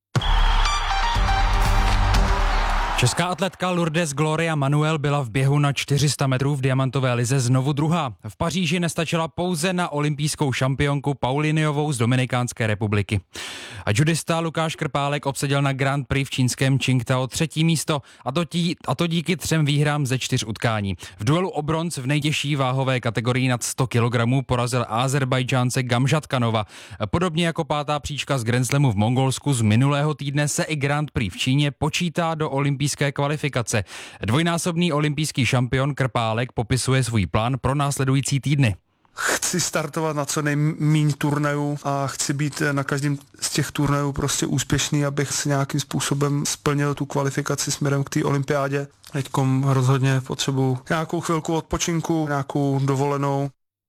S18: Česká atletka Lourdes Gloria Manuel byla v běhu na čtyři sta metrů v diamantové lize znovu druhá. V Paříži nestačila pouze na olympijskou šampionku Pauliniovou z Dominikánské republiky. A judista Lukáš Krpálek obsadil na Grand Prix v čínském Qingdao třetí místo, a to, tí, a to díky třem výhrám ze čtyř utkání. V duelu o bronz v nejtěžší váhové kategorii nad sto kilogramů porazil Ázerbájdžánce Gamžatkanova. Podobně jako pátá příčka z Grand Slamu v Mongolsku z minulého týdne se i Grand Prix v Číně počítá do olympijské kvalifikace. Dvojnásobný olympijský šampion Krpálek popisuje svůj plán pro následující týdny.
S19: Chci startovat na co nejméně turnajů a chci být na každém z těch turnajů prostě úspěšný, abych si nějakým způsobem splnil tu kvalifikaci směrem k té olympiádě. Teďkom rozhodně potřebuji nějakou chvilku odpočinku, nějakou dovolenou.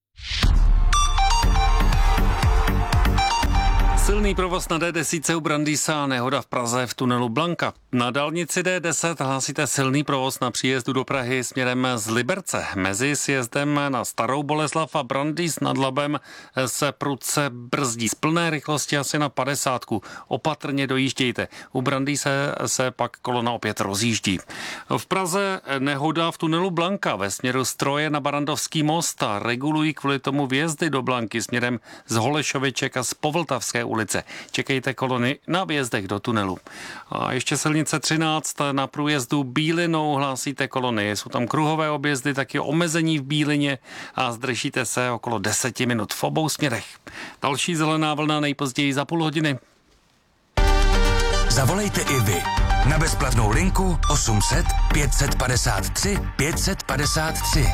S5: Silný provoz na D deset u Brandýsa, nehoda v Praze v tunelu Blanka. Na dálnici D deset hlásíte silný provoz na příjezdu do Prahy směrem z Liberce. Mezi sjezdem na Starou Boleslav a Brandýs nad Labem se prudce brzdí z plné rychlosti asi na padesátku. Opatrně dojíždějte. U Brandýse se pak kolona opět rozjíždí. V Praze nehoda v tunelu Blanka ve směru Stroje na Barandovský most a regulují kvůli tomu vjezdy do Blanky směrem z Holešoviček a z Povltavské ulice. Čekejte kolony na vjezdech do tunelu. A ještě silnice třináct na průjezdu Bílinou hlásíte kolony. Jsou tam kruhové objezdy, taky omezení v Bílině a zdržíte se okolo deseti minut v obou směrech. Další zelená vlna nejpozději za půl hodiny.
S3: Zavolejte i vy na bezplatnou linku osm set pět set padesát tři pět set padesát tři.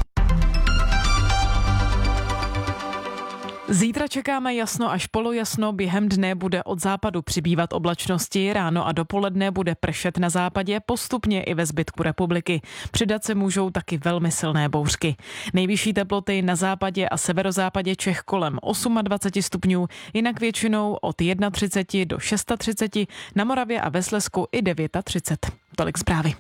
S4: Zítra čekáme jasno až polojasno, během dne bude od západu přibývat oblačnosti, ráno a dopoledne bude pršet na západě, postupně i ve zbytku republiky. Přidat se můžou taky velmi silné bouřky. Nejvyšší teploty na západě a severozápadě Čech kolem dvacet osm stupňů, jinak většinou od třicet jedna do třicet šest, na Moravě a ve Slezsku i třicet devět. Tolik zprávy.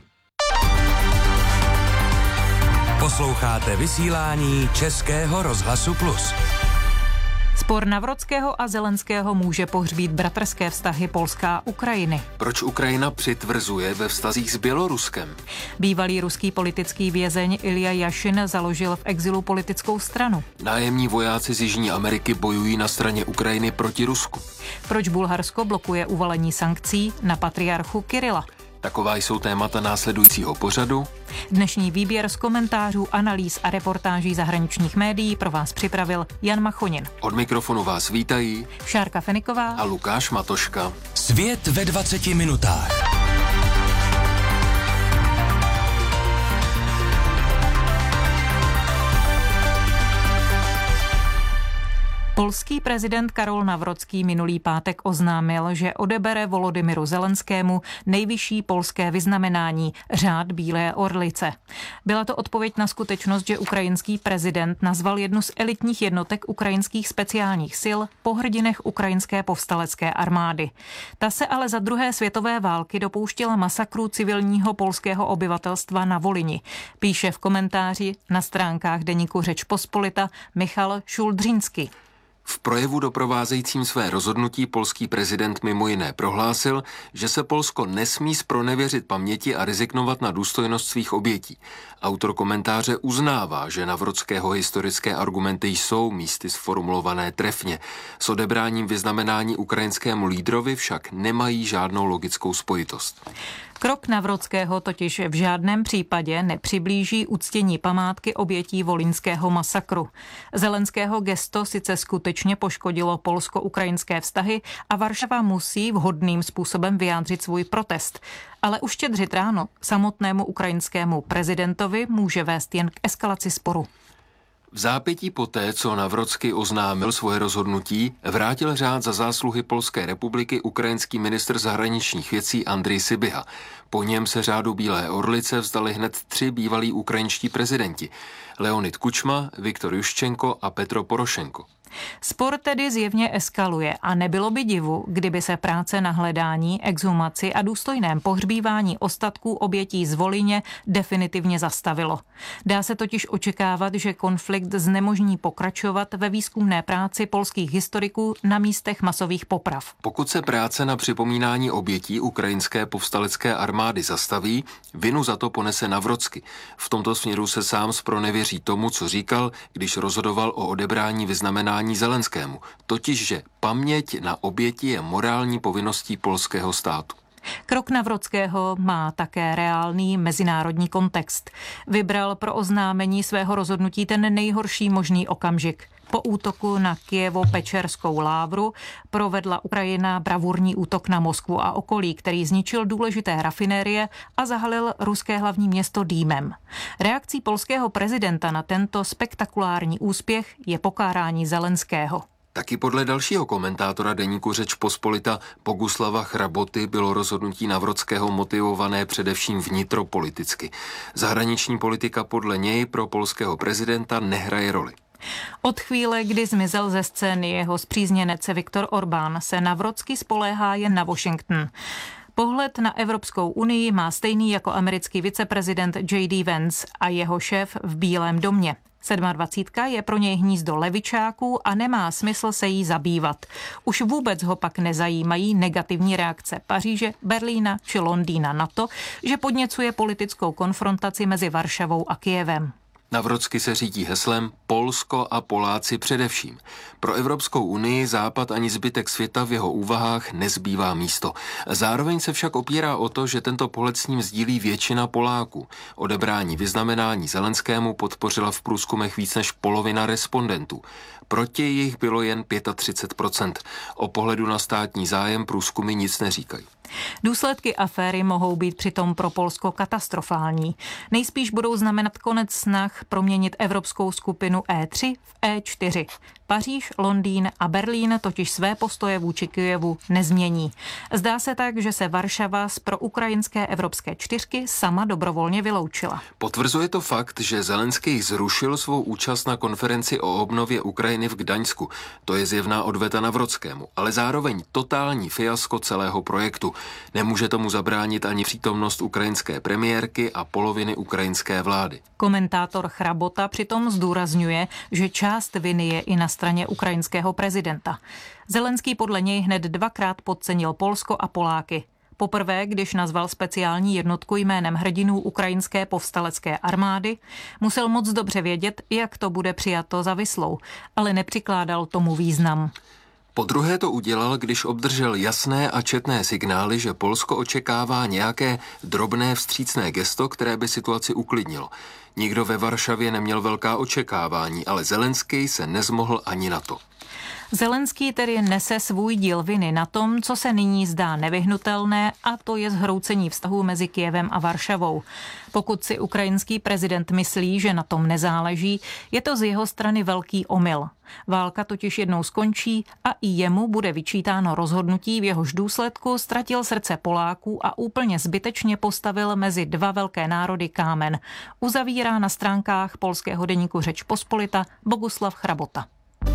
S3: Posloucháte vysílání Českého rozhlasu Plus.
S6: Spor Navrockého a Zelenského může pohřbít bratrské vztahy Polska a Ukrajiny.
S20: Proč Ukrajina přitvrzuje ve vztazích s Běloruskem?
S6: Bývalý ruský politický vězeň Ilja Jašin založil v exilu politickou stranu.
S20: Nájemní vojáci z Jižní Ameriky bojují na straně Ukrajiny proti Rusku.
S6: Proč Bulharsko blokuje uvalení sankcí na patriarchu Kirila?
S20: Taková jsou témata následujícího pořadu.
S6: Dnešní výběr z komentářů, analýz a reportáží zahraničních médií pro vás připravil Jan Machonin.
S20: Od mikrofonu vás vítají
S6: Šárka Feniková
S20: a Lukáš Matoška.
S3: Svět ve dvaceti minutách.
S6: Polský prezident Karol Nawrocki minulý pátek oznámil, že odebere Volodymyru Zelenskému nejvyšší polské vyznamenání Řád Bílé orlice. Byla to odpověď na skutečnost, že ukrajinský prezident nazval jednu z elitních jednotek ukrajinských speciálních sil pohrdinech ukrajinské povstalecké armády. Ta se ale za druhé světové války dopouštěla masakru civilního polského obyvatelstva na Volyni. Píše v komentáři na stránkách deníku Řeč Pospolita Michal Šuldřínsky.
S20: V projevu doprovázejícím své rozhodnutí polský prezident mimo jiné prohlásil, že se Polsko nesmí zpronevěřit paměti a rezignovat na důstojnost svých obětí. Autor komentáře uznává, že Nawrockého historické argumenty jsou místy sformulované trefně. S odebráním vyznamenání ukrajinskému lídrovi však nemají žádnou logickou spojitost.
S6: Krok Nawrockého totiž v žádném případě nepřiblíží uctění památky obětí volyňského masakru. Zelenského gesto sice skutečně poškodilo polsko-ukrajinské vztahy a Varšava musí vhodným způsobem vyjádřit svůj protest. Ale uštědřit ráno samotnému ukrajinskému prezidentovi může vést jen k eskalaci sporu.
S20: V zápětí poté, co Navrocky oznámil svoje rozhodnutí, vrátil řád za zásluhy Polské republiky ukrajinský ministr zahraničních věcí Andrej Sybiha. Po něm se řádu Bílé orlice vzdali hned tři bývalí ukrajinští prezidenti. Leonid Kučma, Viktor Juščenko a Petro Porošenko.
S6: Spor tedy zjevně eskaluje a nebylo by divu, kdyby se práce na hledání, exhumaci a důstojném pohřbívání ostatků obětí z Volyně definitivně zastavilo. Dá se totiž očekávat, že konflikt znemožní pokračovat ve výzkumné práci polských historiků na místech masových poprav.
S20: Pokud se práce na připomínání obětí ukrajinské povstalecké armády zastaví, vinu za to ponese Navrocky. V tomto směru se sám zpronevěří tomu, co říkal, když rozhodoval o odebrání vyznamenání Zelenskému, totiž, že paměť na oběti je morální povinností polského státu.
S6: Krok Navrockého má také reálný mezinárodní kontext. Vybral pro oznámení svého rozhodnutí ten nejhorší možný okamžik. Po útoku na Kyjevo-Pečerskou lávru provedla Ukrajina bravurní útok na Moskvu a okolí, který zničil důležité rafinérie a zahalil ruské hlavní město dýmem. Reakcí polského prezidenta na tento spektakulární úspěch je pokárání Zelenského.
S20: Taky podle dalšího komentátora deníku Řeč Pospolita Boguslava Chraboty bylo rozhodnutí Navrockého motivované především vnitropoliticky. Zahraniční politika podle něj pro polského prezidenta nehraje roli.
S6: Od chvíle, kdy zmizel ze scény jeho spřízněnec Viktor Orbán, se Navrocký spoléhá jen na Washington. Pohled na Evropskou unii má stejný jako americký viceprezident J D Vance a jeho šéf v Bílém domě. Sedmadvacítka je pro něj hnízdo levičáků a nemá smysl se jí zabývat. Už vůbec ho pak nezajímají negativní reakce Paříže, Berlína či Londýna na to, že podněcuje politickou konfrontaci mezi Varšavou a Kyjevem.
S20: Navrocky se řídí heslem Polsko a Poláci především. Pro Evropskou unii Západ ani zbytek světa v jeho úvahách nezbývá místo. Zároveň se však opírá o to, že tento pohled s ním sdílí většina Poláků. Odebrání vyznamenání Zelenskému podpořila v průzkumech víc než polovina respondentů. Proti jich bylo jen třicet pět procent. O pohledu na státní zájem průzkumy nic neříkají.
S6: Důsledky aféry mohou být přitom pro Polsko katastrofální. Nejspíš budou znamenat konec snah proměnit evropskou skupinu E tři v E čtyři. Paříž, Londýn a Berlín totiž své postoje vůči Kyjevu nezmění. Zdá se tak, že se Varšava z proukrajinské evropské čtyřky sama dobrovolně vyloučila.
S20: Potvrzuje to fakt, že Zelenský zrušil svou účast na konferenci o obnově Ukrajiny v Gdaňsku. To je zjevná odveta Navrockému, ale zároveň totální fiasko celého projektu. Nemůže tomu zabránit ani přítomnost ukrajinské premiérky a poloviny ukrajinské vlády.
S6: Komentátor Chrabota přitom zdůrazňuje, že část viny je i na straně ukrajinského prezidenta. Zelenský podle něj hned dvakrát podcenil Polsko a Poláky. Poprvé, když nazval speciální jednotku jménem hrdinů ukrajinské povstalecké armády, musel moc dobře vědět, jak to bude přijato za Vyslou, ale nepřikládal tomu význam.
S20: Po druhé to udělal, když obdržel jasné a četné signály, že Polsko očekává nějaké drobné vstřícné gesto, které by situaci uklidnilo. Nikdo ve Varšavě neměl velká očekávání, ale Zelenský se nezmohl ani na to.
S6: Zelenský tedy nese svůj díl viny na tom, co se nyní zdá nevyhnutelné, a to je zhroucení vztahů mezi Kyjevem a Varšavou. Pokud si ukrajinský prezident myslí, že na tom nezáleží, je to z jeho strany velký omyl. Válka totiž jednou skončí a i jemu bude vyčítáno rozhodnutí, v jehož důsledku ztratil srdce Poláků a úplně zbytečně postavil mezi dva velké národy kámen. Uzavírá na stránkách polského deníku Řeč Pospolita Boguslav Chrabota.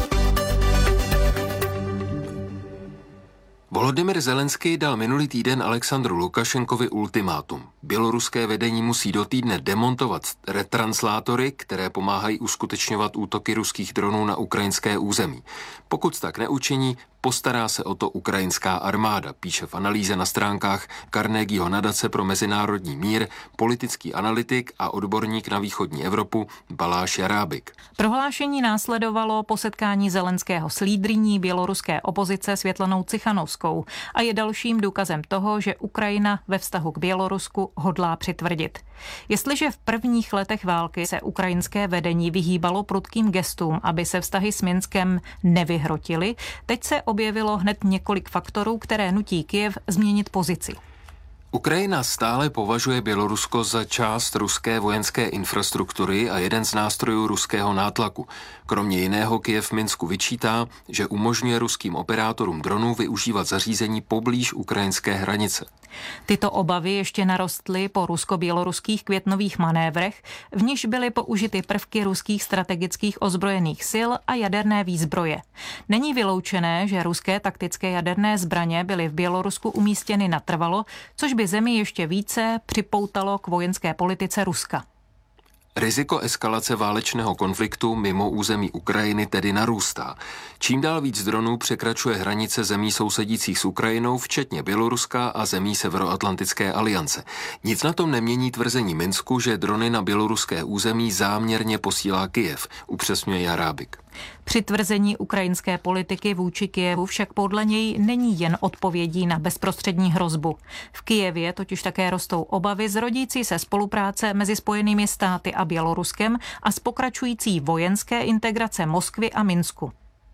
S20: Volodymyr Zelenský dal minulý týden Alexandru Lukašenkovi ultimátum. Běloruské vedení musí do týdne demontovat retranslátory, které pomáhají uskutečňovat útoky ruských dronů na ukrajinské území. Pokud tak neučiní, postará se o to ukrajinská armáda, píše v analýze na stránkách Carnegieho nadace pro mezinárodní mír politický analytik a odborník na východní Evropu Baláš Jarábik.
S6: Prohlášení následovalo po setkání Zelenského s lídryní běloruské opozice Světlanou Cichanovskou a je dalším důkazem toho, že Ukrajina ve vztahu k Bělorusku hodlá přitvrdit. Jestliže v prvních letech války se ukrajinské vedení vyhýbalo prudkým gestům, aby se vztahy s Minskem nevyhrotily, teď se objevilo hned několik faktorů, které nutí Kyjev změnit pozici.
S20: Ukrajina stále považuje Bělorusko za část ruské vojenské infrastruktury a jeden z nástrojů ruského nátlaku. Kromě jiného Kyjev Minsku vyčítá, že umožňuje ruským operátorům dronů využívat zařízení poblíž ukrajinské hranice.
S6: Tyto obavy ještě narostly po rusko-běloruských květnových manévrech, v nichž byly použity prvky ruských strategických ozbrojených sil a jaderné výzbroje. Není vyloučené, že ruské taktické jaderné zbraně byly v Bělorusku umístěny natrvalo, což by zemi ještě více připoutalo k vojenské politice Ruska.
S20: Riziko eskalace válečného konfliktu mimo území Ukrajiny tedy narůstá. Čím dál víc dronů překračuje hranice zemí sousedících s Ukrajinou, včetně Běloruska a zemí Severoatlantické aliance. Nic na tom nemění tvrzení Minsku, že drony na běloruské území záměrně posílá Kyjev, upřesňuje Jarábik.
S6: Při tvrzení ukrajinské politiky vůči Kyjevu však podle něj není jen odpovědí na bezprostřední hrozbu. V Kyjevě totiž také rostou obavy z rodící se spolupráce mezi Spojenými státy a Běloruskem a z pokračující vojenské integrace Moskvy a Minsku.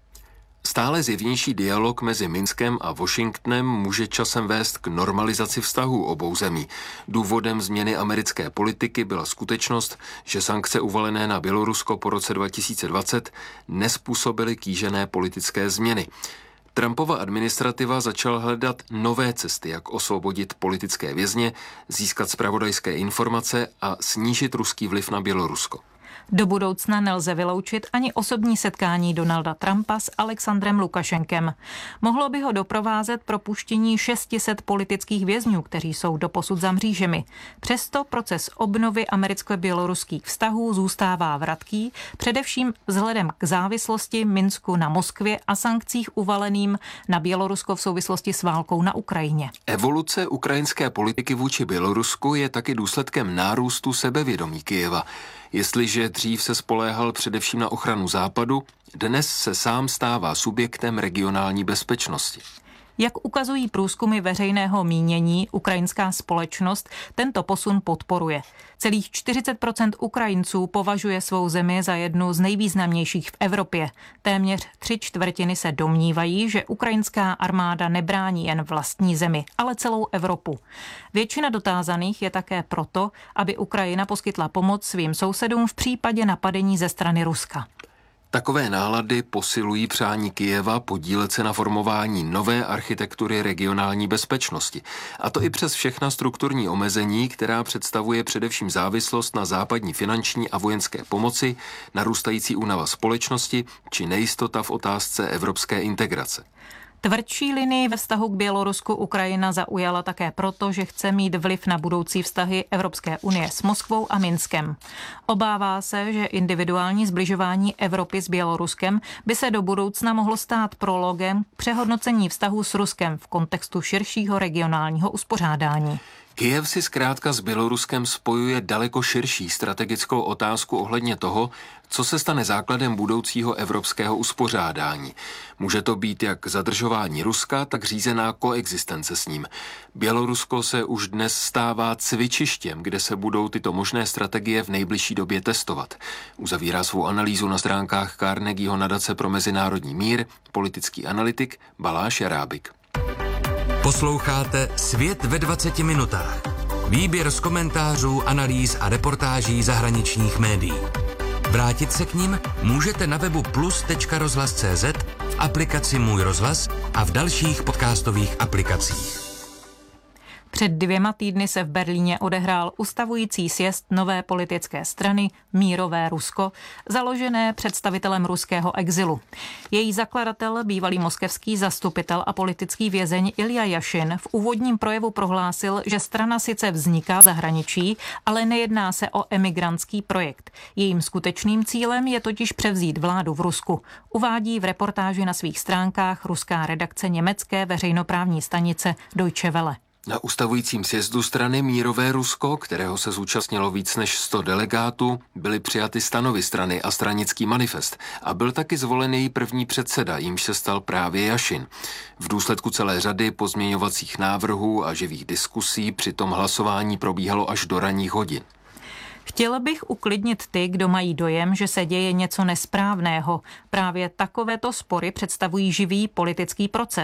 S20: Stále zjevnější dialog mezi Minskem a Washingtonem může časem vést k normalizaci vztahů obou zemí. Důvodem změny americké politiky byla skutečnost, že sankce uvalené na Bělorusko po roce dva tisíce dvacet nezpůsobily kýžené politické změny. Trumpova administrativa začala hledat nové cesty, jak osvobodit politické vězně, získat zpravodajské informace a snížit ruský vliv na Bělorusko.
S6: Do budoucna nelze vyloučit ani osobní setkání Donalda Trumpa s Alexandrem Lukašenkem. Mohlo by ho doprovázet propuštění šest set politických vězňů, kteří jsou doposud za mřížemi. Přesto proces obnovy americko-běloruských vztahů zůstává vratký, především vzhledem k závislosti Minsku na Moskvě a sankcích uvaleným na Bělorusko v souvislosti s válkou na Ukrajině.
S20: Evoluce ukrajinské politiky vůči Bělorusku je taky důsledkem nárůstu sebevědomí Kyjeva. Jestliže dřív se spoléhal především na ochranu Západu, dnes se sám stává subjektem regionální bezpečnosti.
S6: Jak ukazují průzkumy veřejného mínění, ukrajinská společnost tento posun podporuje. Celých čtyřicet procent Ukrajinců považuje svou zemi za jednu z nejvýznamnějších v Evropě. Téměř tři čtvrtiny se domnívají, že ukrajinská armáda nebrání jen vlastní zemi, ale celou Evropu. Většina dotázaných je také proto, aby Ukrajina poskytla pomoc svým sousedům v případě napadení ze strany Ruska.
S20: Takové nálady posilují přání Kyjeva podílet se na formování nové architektury regionální bezpečnosti. A to i přes všechna strukturní omezení, která představuje především závislost na západní finanční a vojenské pomoci, narůstající únava společnosti či nejistota v otázce evropské integrace.
S6: Tvrdší linii ve vztahu k Bělorusku Ukrajina zaujala také proto, že chce mít vliv na budoucí vztahy Evropské unie s Moskvou a Minskem. Obává se, že individuální zbližování Evropy s Běloruskem by se do budoucna mohlo stát prologem k přehodnocení vztahů s Ruskem v kontextu širšího regionálního uspořádání.
S20: Kyjev si zkrátka s Běloruskem spojuje daleko širší strategickou otázku ohledně toho, co se stane základem budoucího evropského uspořádání. Může to být jak zadržování Ruska, tak řízená koexistence s ním. Bělorusko se už dnes stává cvičištěm, kde se budou tyto možné strategie v nejbližší době testovat. Uzavírá svou analýzu na stránkách Carnegieho nadace pro mezinárodní mír politický analytik Baláš Jarábik.
S3: Posloucháte Svět ve dvaceti minutách. Výběr z komentářů, analýz a reportáží zahraničních médií. Vrátit se k nim můžete na webu plus tečka rozhlas tečka cé zet, v aplikaci Můj rozhlas a v dalších podcastových aplikacích.
S6: Před dvěma týdny se v Berlíně odehrál ustavující sjezd nové politické strany Mírové Rusko, založené představitelem ruského exilu. Její zakladatel, bývalý moskevský zastupitel a politický vězeň Ilja Jašin v úvodním projevu prohlásil, že strana sice vzniká v zahraničí, ale nejedná se o emigrantský projekt. Jejím skutečným cílem je totiž převzít vládu v Rusku. Uvádí v reportáži na svých stránkách ruská redakce německé veřejnoprávní stanice Deutsche Welle.
S20: Na ustavujícím sjezdu strany Mírové Rusko, kterého se zúčastnilo víc než sto delegátů, byly přijaty stanovy strany a stranický manifest a byl taky zvolen její první předseda, jímž se stal právě Jašin. V důsledku celé řady pozměňovacích návrhů a živých diskusí při tom hlasování probíhalo až do ranních hodin.
S6: Chtěla bych uklidnit ty, kdo mají dojem, že se děje něco nesprávného. Právě takovéto spory představují živý politický proces.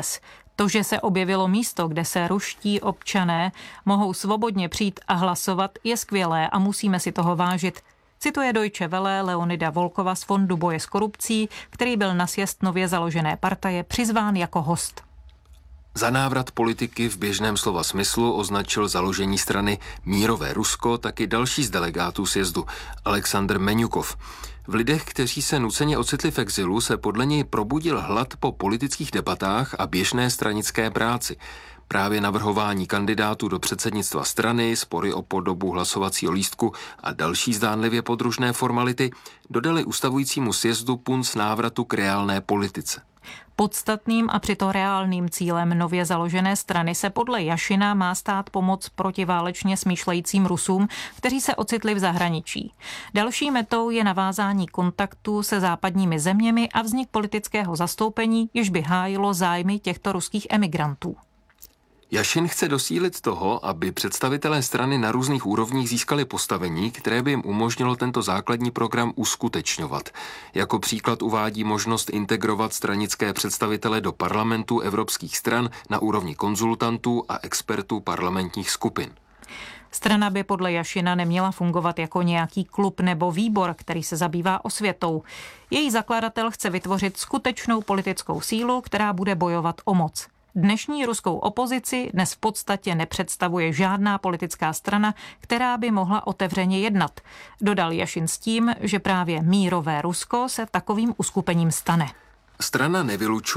S21: To, že se objevilo místo, kde se ruští občané mohou svobodně přijít a hlasovat, je skvělé a musíme si toho vážit. Cituje Deutsche Welle Leonida Volkova z Fondu boje s korupcí, který byl na sjezd nově založené partaje přizván jako host.
S20: Za návrat politiky v běžném slova smyslu označil založení strany Mírové Rusko taky další z delegátů sjezdu, Alexandr Meňukov. V lidech, kteří se nuceně ocitli v exilu, se podle něj probudil hlad po politických debatách a běžné stranické práci. Právě navrhování kandidátů do předsednictva strany, spory o podobu hlasovacího lístku a další zdánlivě podružné formality dodali ustavujícímu sjezdu punc návratu k reálné politice.
S21: Podstatným a přitom reálným cílem nově založené strany se podle Jašina má stát pomoc protiválečně smýšlejícím Rusům, kteří se ocitli v zahraničí. Další metou je navázání kontaktů se západními zeměmi a vznik politického zastoupení, jež by hájilo zájmy těchto ruských emigrantů.
S20: Jašin chce dosílit toho, aby představitelé strany na různých úrovních získali postavení, které by jim umožnilo tento základní program uskutečňovat. Jako příklad uvádí možnost integrovat stranické představitele do parlamentu evropských stran na úrovni konzultantů a expertů parlamentních skupin.
S21: Strana by podle Jašina neměla fungovat jako nějaký klub nebo výbor, který se zabývá osvětou. Její zakladatel chce vytvořit skutečnou politickou sílu, která bude bojovat o moc. Dnešní ruskou opozici dnes v podstatě nepředstavuje žádná politická strana, která by mohla otevřeně jednat. Dodal Jašin s tím, že právě Mírové Rusko se takovým uskupením stane.
S20: Strana nevylučuje